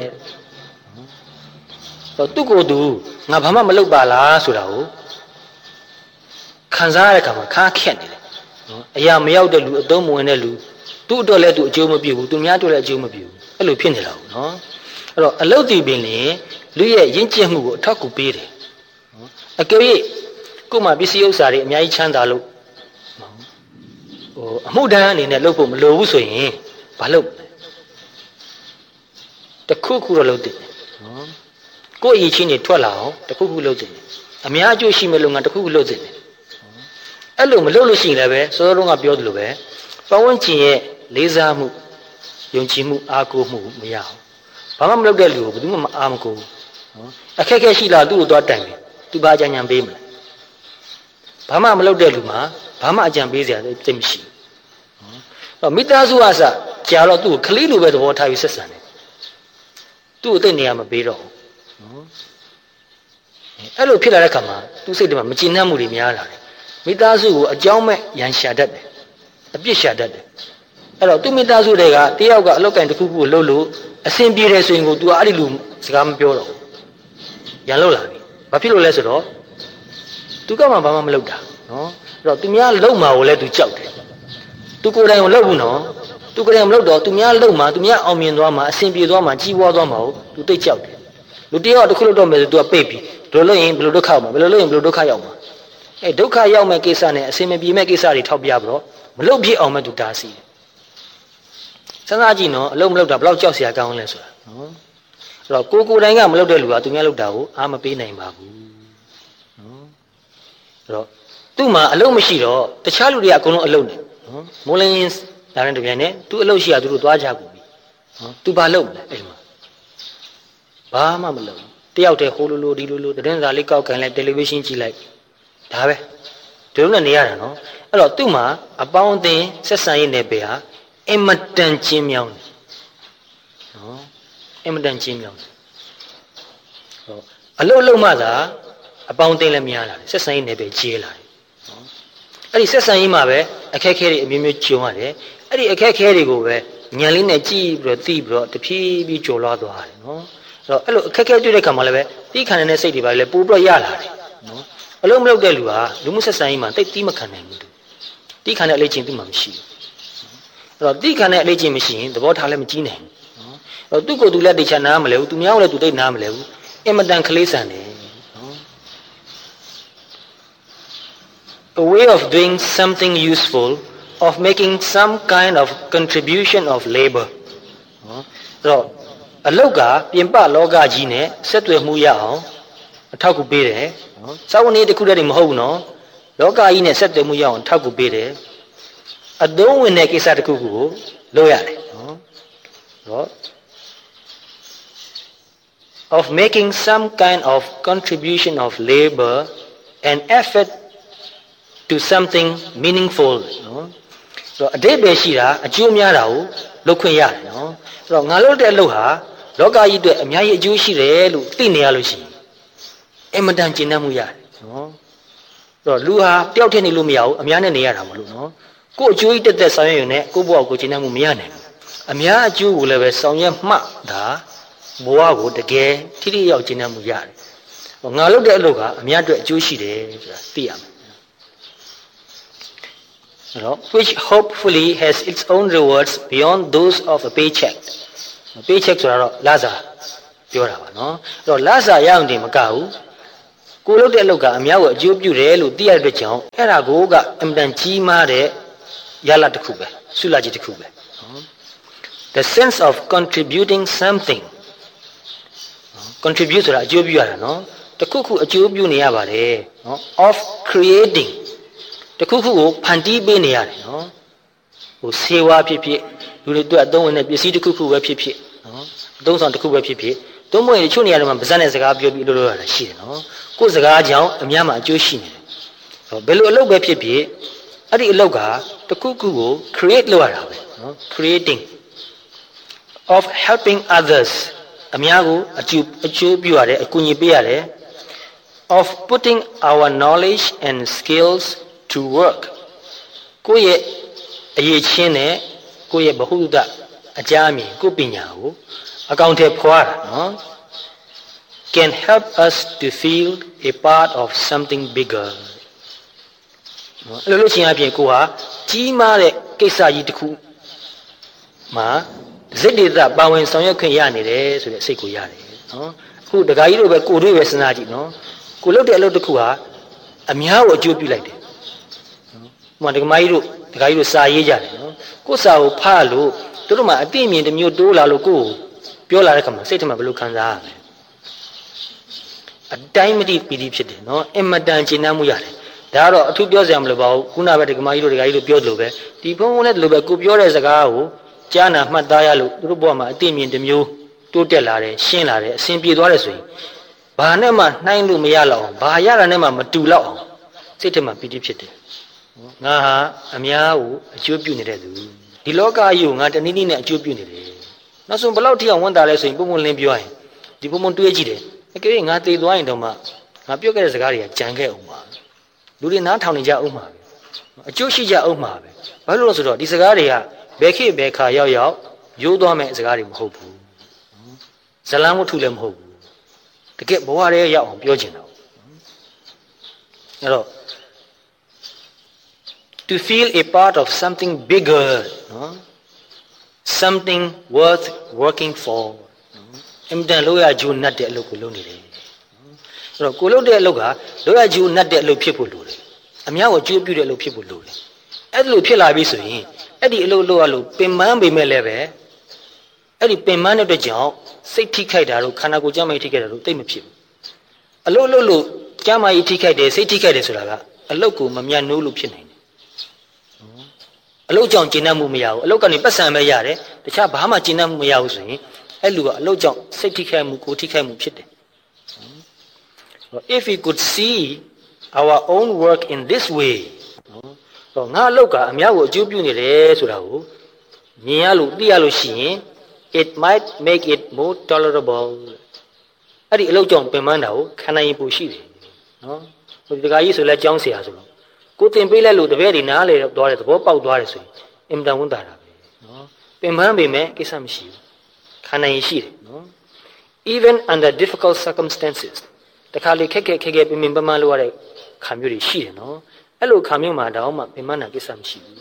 Speaker 1: သူ့ကိုယ်သူငါဘာမှမလုပ်ပါလားဆိုတာကိုခံစားရတဲ့အခါမှာခါခက်နေတယ်နော်အရာမရောက်တဲ့လူအသုံးမဝင်တဲ့လူသူ့အတွက်လည်းသူအကျိုးမပြုဘူးသူများအတွက်လည်းအကျိုးမပြုဘူးအဲ့လိုဖြစ်နေတာဟုတ်နော်အဲ့တော့အလုတ်တည်ပင်လေလူရဲ့ရင့်ကျက်မှုကိုအထောက်ကူပေးတယ်နော်အကယ်၍ကို့မှာပစ္စည်းဥစ္စာတွေအများကြီးချမ်းသာလို့အမှုတန်းအနေနဲ့လုပ်ဖို့မလိုဘူးဆိုရင်ဘာလုပ်တခုခုတော့လုပ်တယ်နော်ကိုယ့်အရေးချင်းတွေထွက်လာအောင်တခုခုလုပ်တယ်အများအကျိုးရှိမဲ့လုပ်ငန်းတခုခုလုပ်တယ်အဲ့လိုမလုပ်လို့ရှိရင်လည်းပဲစောစောတုန်းကပြောသလိုပဲပတ်ဝန်းကျင်ရဲ့လေးစားမှုယုံကြည်မှုအားကိုးမှုမရအောင်ဘာမှမလုပ်တဲ့လူကိုဘယ်သူမှမအားမကိုးနော်အခက်အခဲရှိလာသူ့ကိုသွားတိုင်တယ်သူဘာကြံပေးမလဲဘာမှမလုပ်တဲ့လူမှာဘာမှအကြံပေးစရာတိတ်မရှိဘူးမိသားစုအစကြာတော့သူ့ကိုခလေးလိုပဲသဘောထားပြီးဆက်ဆံတယ်သူ့ကိုသိနေရမပေးတော့ဘူးနော်အဲ့လိုဖြစ်လာတဲ့ခါမှာသူ့စိတ်ထဲမှာမကျေနပ်မှုတွေများလာတယ်မိသားစုကိုအကြောင်းမဲ့ရန်ရှာတတ်တယ်အပြစ်ရှာတတ်တယ်အဲ့တော့သူ့မိသားစုတွေကတယောက်ကအလောက်ကင်တစ်ခုခုကိုလှုပ်လို့အဆင်ပြေတယ်ဆိုရင်ကို तू အဲ့ဒီလူစကားမပြောတော့ဘူးရန်လှုပ်လာပြီဘာဖြစ်လို့လဲဆိုတော့ तू ကမှဘာမှမလုပ်တာနော်အဲ့တော့သူများလှုပ်မှာကိုလည်း तू ကြောက်တယ် तू ကိုယ်တိုင်ကိုလှုပ်ဘူးနော် तू ကိုယ်တိုင်မလှုပ်တော့သူများလှုပ်မှာသူများအောင်မြင်သွားမှာအဆင်ပြေသွားမှာကြီးပွားသွားမှာကို तू သိကြောက်တယ်လူတယောက်တစ်ခုလှုပ်တော့မယ်ဆို तू ကပိတ်ပြီဘယ်လိုလုပ်ရင်ဘယ်လိုဒုက္ခရောက်မှာဘယ်လိုလုပ်ရင်ဘယ်လိုဒုက္ခရောက်မှာအဲဒုက္ခရောက်မဲ့ကိစ္စနဲ့အစင်မပြေမဲ့ကိစ္စတွေထောက်ပြပြီးတော့မလုပ်ဖြစ်အောင်မဲ့သူတားဆီးတယ်စဉ်းစားကြည့်နော်အလုံးမလုပ်တာဘယ်လောက်ကြောက်စရာကောင်းလဲဆိုတာနော်အဲ့တော့ကိုယ်တိုင်ကမလုပ်တဲ့လူကသူများလုပ်တာကိုအားမပေးနိုင်ပါဘူးနော်အဲ့တော့သူ့မှာအလုံးမရှိတော့တခြားလူတွေကအကုန်လုံးအလုံးနေနော်မိုးလင်းဒါနဲ့တပြန်နဲ့သူအလုံးရှိရသူတို့သွားကြကုန်ပြီနော်သူဘာလုပ်မလဲအဲ့မှာဘာမှမလုပ်တယောက်တည်းဟိုလိုဒီလိုသတင်းစာလေးကောက်ခံလိုက်တယ်လီဗီရှင်းကြည့်လိုက်ဒါပဲဒီလိုနဲ့နေရတာနော်အဲ့တော့သူ့မှာအပေါင်းအသင်းဆက်ဆံရေးနယ်ပယ်ဟာအင်မတန်ကျင်းမြောင်းတယ်နော်အင်မတန်ကျင်းမြောင်းတယ်ဟောအလုံးမှသာအပေါင်းအသင်းလည်းများလာတယ်ဆက်ဆံရေးနယ်ပယ်ကျဲလာတယ်နော်အဲ့ဒီဆက်ဆံရေးမှာပဲအခက်အခဲတွေအမျိုးမျိုးကြုံရတယ်အဲ့ဒီအခက်အခဲတွေကိုပဲညံလေးနဲ့ကြည့်ပြီးတော့သိပြီးတော့တဖြည်းဖြည်းကျော်လွှားသွားတယ်နော်အဲ့တော့အဲ့လိုအခက်အခဲတွေ့တဲ့ခါမှာလည်းပဲတီးခံတဲ့စိတ်တွေပါလေပို့ပြီးတော့ရလာတယ်နော်အလုံးမလုပ်တဲ့လူဟာလူမှုဆက်ဆံရေးမှာတိတ်တီးမခံနိုင်ဘူးတီးခံတဲ့အလေးချင်းသူ့မှာမရှိဘူးအဲ့တော့တီးခံတဲ့အလေးချင်းမရှိရင်သဘောထားလည်းမကြီးနိုင်ဘူးနော်အဲ့တော့သူ့ကိုယ်သူလည်းတိတ်ချနားမလဲဘူးသူများကိုလည်းသူတိတ်နားမလဲဘူးအင်မတန်ကလေးဆန်တယ်နော် A way of doing something useful of making some kind of contribution of labor နော်အဲ့တော့အလုတ်ကပြင်ပလောကကြီးနဲ့ဆက်သွယ်မှုရအောင်အထောက်အကူပေးတယ်နော်စာဝန်ကြီးတစ်ခုတည်းမဟုတ်ဘူးနော်လောကကြီးနဲ့ဆက်သွယ်မှုရအောင်ထောက်ကူပေးတယ်အသုံးဝင်တဲ့ကိစ္စတစ်ခုခုကိုလုပ်ရတယ်နော် of making some kind of contribution of labor and effort to something meaningful နော်ဆိုတော့အတိတ်ပဲရှိတာအကျိုးများတာကိုလုပ်ခွင့်ရတယ်နော်ဆိုတော့ငါလုပ်တဲ့အလုပ်ဟာလောကကြီးအတွက်အများကြီးအကျိုးရှိတယ်လို့သိနေရလို့ရှိရင်အင်မတန်ကျင့်တတ်မှုရတယ်နော်အဲ့တော့လူဟာတယောက်တည်းနေလို့မရဘူးအများနဲ့နေရတာမလို့နော်ကိုယ်အကျိုးကြီးတက်တက်ဆောင်ရွက်ရုံနဲ့ကိုယ့်ဘဝကိုကျင့်တတ်မှုမရနိုင်ဘူးအများအကျိုးကိုလည်းပဲဆောင်ရွက်မှဒါဘဝကိုတကယ်ထိထိရောက်ကျင့်တတ်မှုရတယ်ငါလုပ်တဲ့အလုပ်ကအများအတွက်အကျိုးရှိတယ်ဆိုတာသိရမယ်အဲ့တော့ which hopefully has its own rewards beyond those of a paycheck ဆိုတာတော့လစာပြောတာပါနော်အဲ့တော့လစာရအောင်တင်မကဘူးကိုလုပ်တဲ့အလုပ်ကအများကိုအကျိုးပြုတယ်လို့သိရတဲ့ကြောင့်အဲ့ဒါကိုကအင်တန်ကြီးမားတဲ့ရလဒ်တစ်ခုပဲဆုလကြီးတစ်ခုပဲနော် the sense of contributing something contribute ဆိုတာအကျိုးပြုရတာနော်တခုခုအကျိုးပြုနေရပါတယ်နော် of creating တခုခုကိုဖန်တီးပေးနေရတယ်နော်ဟိုစေဝါဖြစ်ဖြစ်လူတွေအတွက်အသုံးဝင်တဲ့ပစ္စည်းတခုခုပဲဖြစ်ဖြစ်နော်အသုံးဆောင်တခုပဲဖြစ်ဖြစ်သို့မဟုတ်တချို့နေရာတွေမှာဗဇက်နဲ့စကားပြောပြီးလို့ရတာရှိတယ်နော်ကိုယ်စကားကြောင့်အများမှာအကျိုးရှိနေတယ်ဘယ်လိုအလုပ်ပဲဖြစ်ဖြစ်အဲ့ဒီအလုပ်ကတခုခုကို create လုပ်ရတာပဲနော် creating of helping others အများကိုအကျိုးပြုရတယ်အကူအညီပေးရတယ် of putting our knowledge and skills to work ကိုယ့်ရဲ့အရေးချင်းနဲ့ကိုယ့်ရဲ့ဗဟုသုတအကြအမြင်ကိုယ့်ပညာကိုအကောင်အထည်ဖော်ရတာနော် can help us to feel a part of something bigger နော်အဲ့လိုလို့ရှိရင်အပြင်ကိုဟာကြီးမားတဲ့ကိစ္စကြီးတစ်ခုမှာဇစ်ဒေသပါဝင်ဆောင်ရွက်ခွင့်ရနေတယ်ဆိုတဲ့စိတ်ကိုရတယ်နော်အခုဒကာကြီးတို့ပဲကိုတို့ပဲစဉ်းစားကြည့်နော်ကိုလုပ်တဲ့အလုပ်တစ်ခုဟာအများကိုအကျိုးပြုလိုက်တယ်နော်ဥပမာဒကာကြီးတို့စာရေးကြတယ်နော်ကိုစာကိုဖတ်လို့တို့မှအသိအမြင်တစ်မျိုးတိုးလာလို့ကိုပြောလာတဲ့ခါမှာစိတ်ထဲမှာဘယ်လိုခံစားရလဲအတိုင်းမတိပီတိဖြစ်တယ်နော်အင်မတန်ကျဉ်းနှံ့မှုရတယ်ဒါကတော့အထူးပြောစရာမလိုပါဘူးခုနကပဲဒကာကြီးတို့ပြောသလိုပဲဒီဘုံဘုံနဲ့ဒီလိုပဲကိုပြောတဲ့စကားကိုကြားနာမှတ်သားရလို့သူတို့ဘဝမှာအသိအမြင်တစ်မျိုးတိုးတက်လာတယ်ရှင်းလာတယ်အဆင်ပြေသွားတယ်ဆိုရင်ဘာနဲ့မှနှိုင်းလို့မရတော့အောင်ဘာရတာနဲ့မှမတူတော့အောင်စိတ်ထဲမှာပီတိဖြစ်တယ်ငါဟာအများကိုအကျိုးပြုနေတဲ့သူဒီလောကကြီးကိုငါတနည်းနည်းနဲ့အကျိုးပြုနေတယ်နောက်ဆုံးဘယ်လောက်ထိအောင်ဝန်တာလဲဆိုရင်ပုံပုံလင်းပြောရင်ဒီပုံပုံတွေးကြည့်တယ်အကယ်၍ငါသေသွားရင်တော့မှငါပြောခဲ့တဲ့စကားတွေကကြံခဲ့အောင်ပါလူတွေနားထောင်နေကြအောင်ပါပဲအကျိုးရှိကြအောင်ပါပဲဘာလို့လဲဆိုတော့ဒီစကားတွေကဘယ်ခေတ်ဘယ်ခါရောက်ရိုးသွားမဲ့စကားတွေမဟုတ်ဘူးဇလံဝတ္ထုလည်းမဟုတ်ဘူးတကယ်ဘဝထဲရောက်အောင်ပြောချင်တာအဲ့တော့ to feel a part of something bigger နော် something worth working for အင်တန်လို့ရဂျူနတ်တဲ့အလုပ်ကိုလုပ်နေတယ်အဲ့တော့ကိုလုပ်တဲ့အလုပ်ကလို့ရဂျူနတ်တဲ့အလုပ်ဖြစ်ဖို့လိုတယ်အများကိုအကျိုးပြုတဲ့အလုပ်ဖြစ်ဖို့လိုတယ်အဲ့လိုဖြစ်လာပြီဆိုရင်အဲ့ဒီအလုပ်လုပ်ရလို့ပင်ပန်းပေမဲ့လည်းပဲအဲ့ဒီပင်ပန်းတဲ့အတွက်ကြောင့်စိတ်ထိခိုက်တာတို့ခန္ဓာကိုယ်ကျန်းမာရေးထိခိုက်တာတို့သိမဖြစ်ဘူးအလုပ်လုပ်လို့ကျန်းမာရေးထိခိုက်တယ်စိတ်ထိခိုက်တယ်ဆိုတာကအလုပ်ကိုမမြတ်နိုးလို့ဖြစ်နိုင်တယ်အလုပ်ကြောင့်ကျဉ်းနှံ့မှုမရဘူးအလုပ်ကနေပတ်စံပဲရတယ်တခြားဘာမှကျဉ်းနှံ့မှုမရဘူးဆိုရင်အဲ့လူကအလုပ်ကြောင့်စိတ်ထိခိုက်မှုကိုယ်ထိခိုက်မှုဖြစ်တယ် if we could see our own work in this way တော့ငါအလုပ်ကအများကိုအကျိုးပြုနေတယ်ဆိုတာကိုမြင်ရလို့သိရလို့ရှိရင် it might make it more tolerable အဲ့ဒီအလုပ်ကြောင့်ပင်ပန်းတာကိုခံနိုင်ပိုရှိတယ်နော်ဟိုဒီကကြီးဆိုလဲကြောင်းเสียဆိုတော့ကိုတင်ပေးလိုက်လို့တပည့်တွေနားလေသွားတယ်သဘောပေါက်သွားတယ်ဆိုရင်အင်မတန်ဝန်တာတာပဲနော်ပင်ပန်းပေမဲ့ကိစ္စမရှိဘူးခံနိုင်ရှိတယ်နော် even under difficult circumstances တခါလေခက်ခဲပင်ပန်းလို့ရတဲ့ခါမျိုးတွေရှိတယ်နော်အဲ့လိုခါမျိုးမှာတောင်မှပင်ပန်းတာကိစ္စမရှိဘူး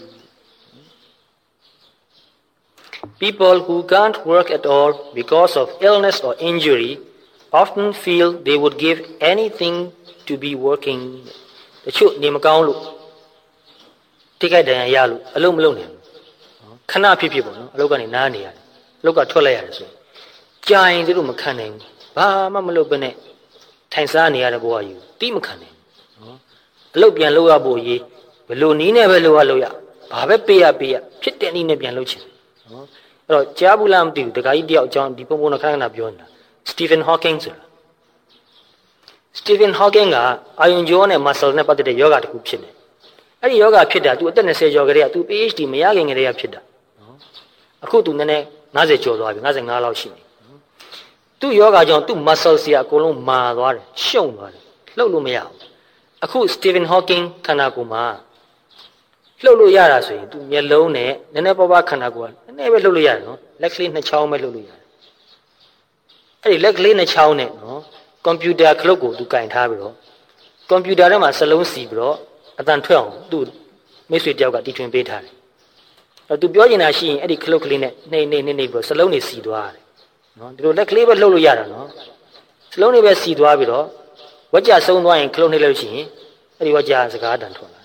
Speaker 1: people who can't work at all because of illness or injury often feel they would give anything to be working တချို့နေမကောင်းလို့ထိခိုက်ဒဏ်ရာရလို့အလုပ်မလုပ်နိုင်ဘူးခဏဖြစ်ပေါ့နော်အလုပ်ကနေနားနေရတယ်အလုပ်ကထွက်လိုက်ရတယ်ဆိုရင်ကြာရင်တို့မခံနိုင်ဘူးဘာမှမလုပ်ဘဲနဲ့ထိုင်စားနေရတဲ့ဘဝကြီးတိမခံနိုင်ဘူးနော်အလုပ်ပြန်လုပ်ရဖို့ရေးဘယ်လိုနည်းနဲ့ပဲလုပ်ရဘာပဲပေးရဖြစ်တဲ့နည်းနဲ့ပြန်လုပ်ချင်နော်အဲ့တော့ကြားဘူးလားမသိဘူးတခါကြီးတယောက်အကြောင်းဒီပုံပုံခဏပြောနေတာ Stephen Hawking ဆိုတာ Stephen Hawking ကအာယုံကြောနဲ့ muscle နဲ့ပတ်သက်တဲ့ယောဂတစ်ခုဖြစ်တယ်အဲ့ဒီယောဂဖြစ်တာသူအသက်20ကျော်ကလေးကသူ PhD မရခင်ကလေးကဖြစ်တာနော်အခုသူနည်းနည်း50ကျော်သွားပြီ55လောက်ရှိနေသူ့ယောဂကြောင့်သူ့ muscle စီကအကုန်လုံးမာသွားတယ်ရှုံသွားတယ်လှုပ်လို့မရဘူးအခု Stephen Hawking ခန္ဓာကိုယ်မှာလှုပ်လို့ရတာဆိုရင်သူမျက်လုံးနဲ့နည်းနည်းပါးပါးခန္ဓာကိုယ်ကနည်းနည်းပဲလှုပ်လို့ရတယ်နော်လက်ကလေးနှစ်ချောင်းပဲလှုပ်လို့ရတယ်အဲ့ဒီလက်ကလေးနှစ်ချောင်းနဲ့နော်ကွန်ပျူတာခလုတ်ကိုသူကင်ထားပြီးတော့ကွန်ပျူတာထဲမှာစလုံးစီပြီးတော့အတန်ထွက်အောင်သူ့မိတ်ဆွေတယောက်ကတီထွင်ပေးထားတယ်အဲ့သူပြောနေတာရှိရင်အဲ့ဒီခလုတ်ကလေးနဲ့နှိမ့်ပြီးတော့စလုံးတွေစီသွားတယ်နော်ဒီလိုလက်ကလေးပဲလှုပ်လို့ရတာနော်စလုံးတွေပဲစီသွားပြီးတော့ဝကြဆုံးသွားရင်ခလုံးနှိပ်လို့ရှိရင်အဲ့ဒီဝကြစကားတန်ထွက်လာ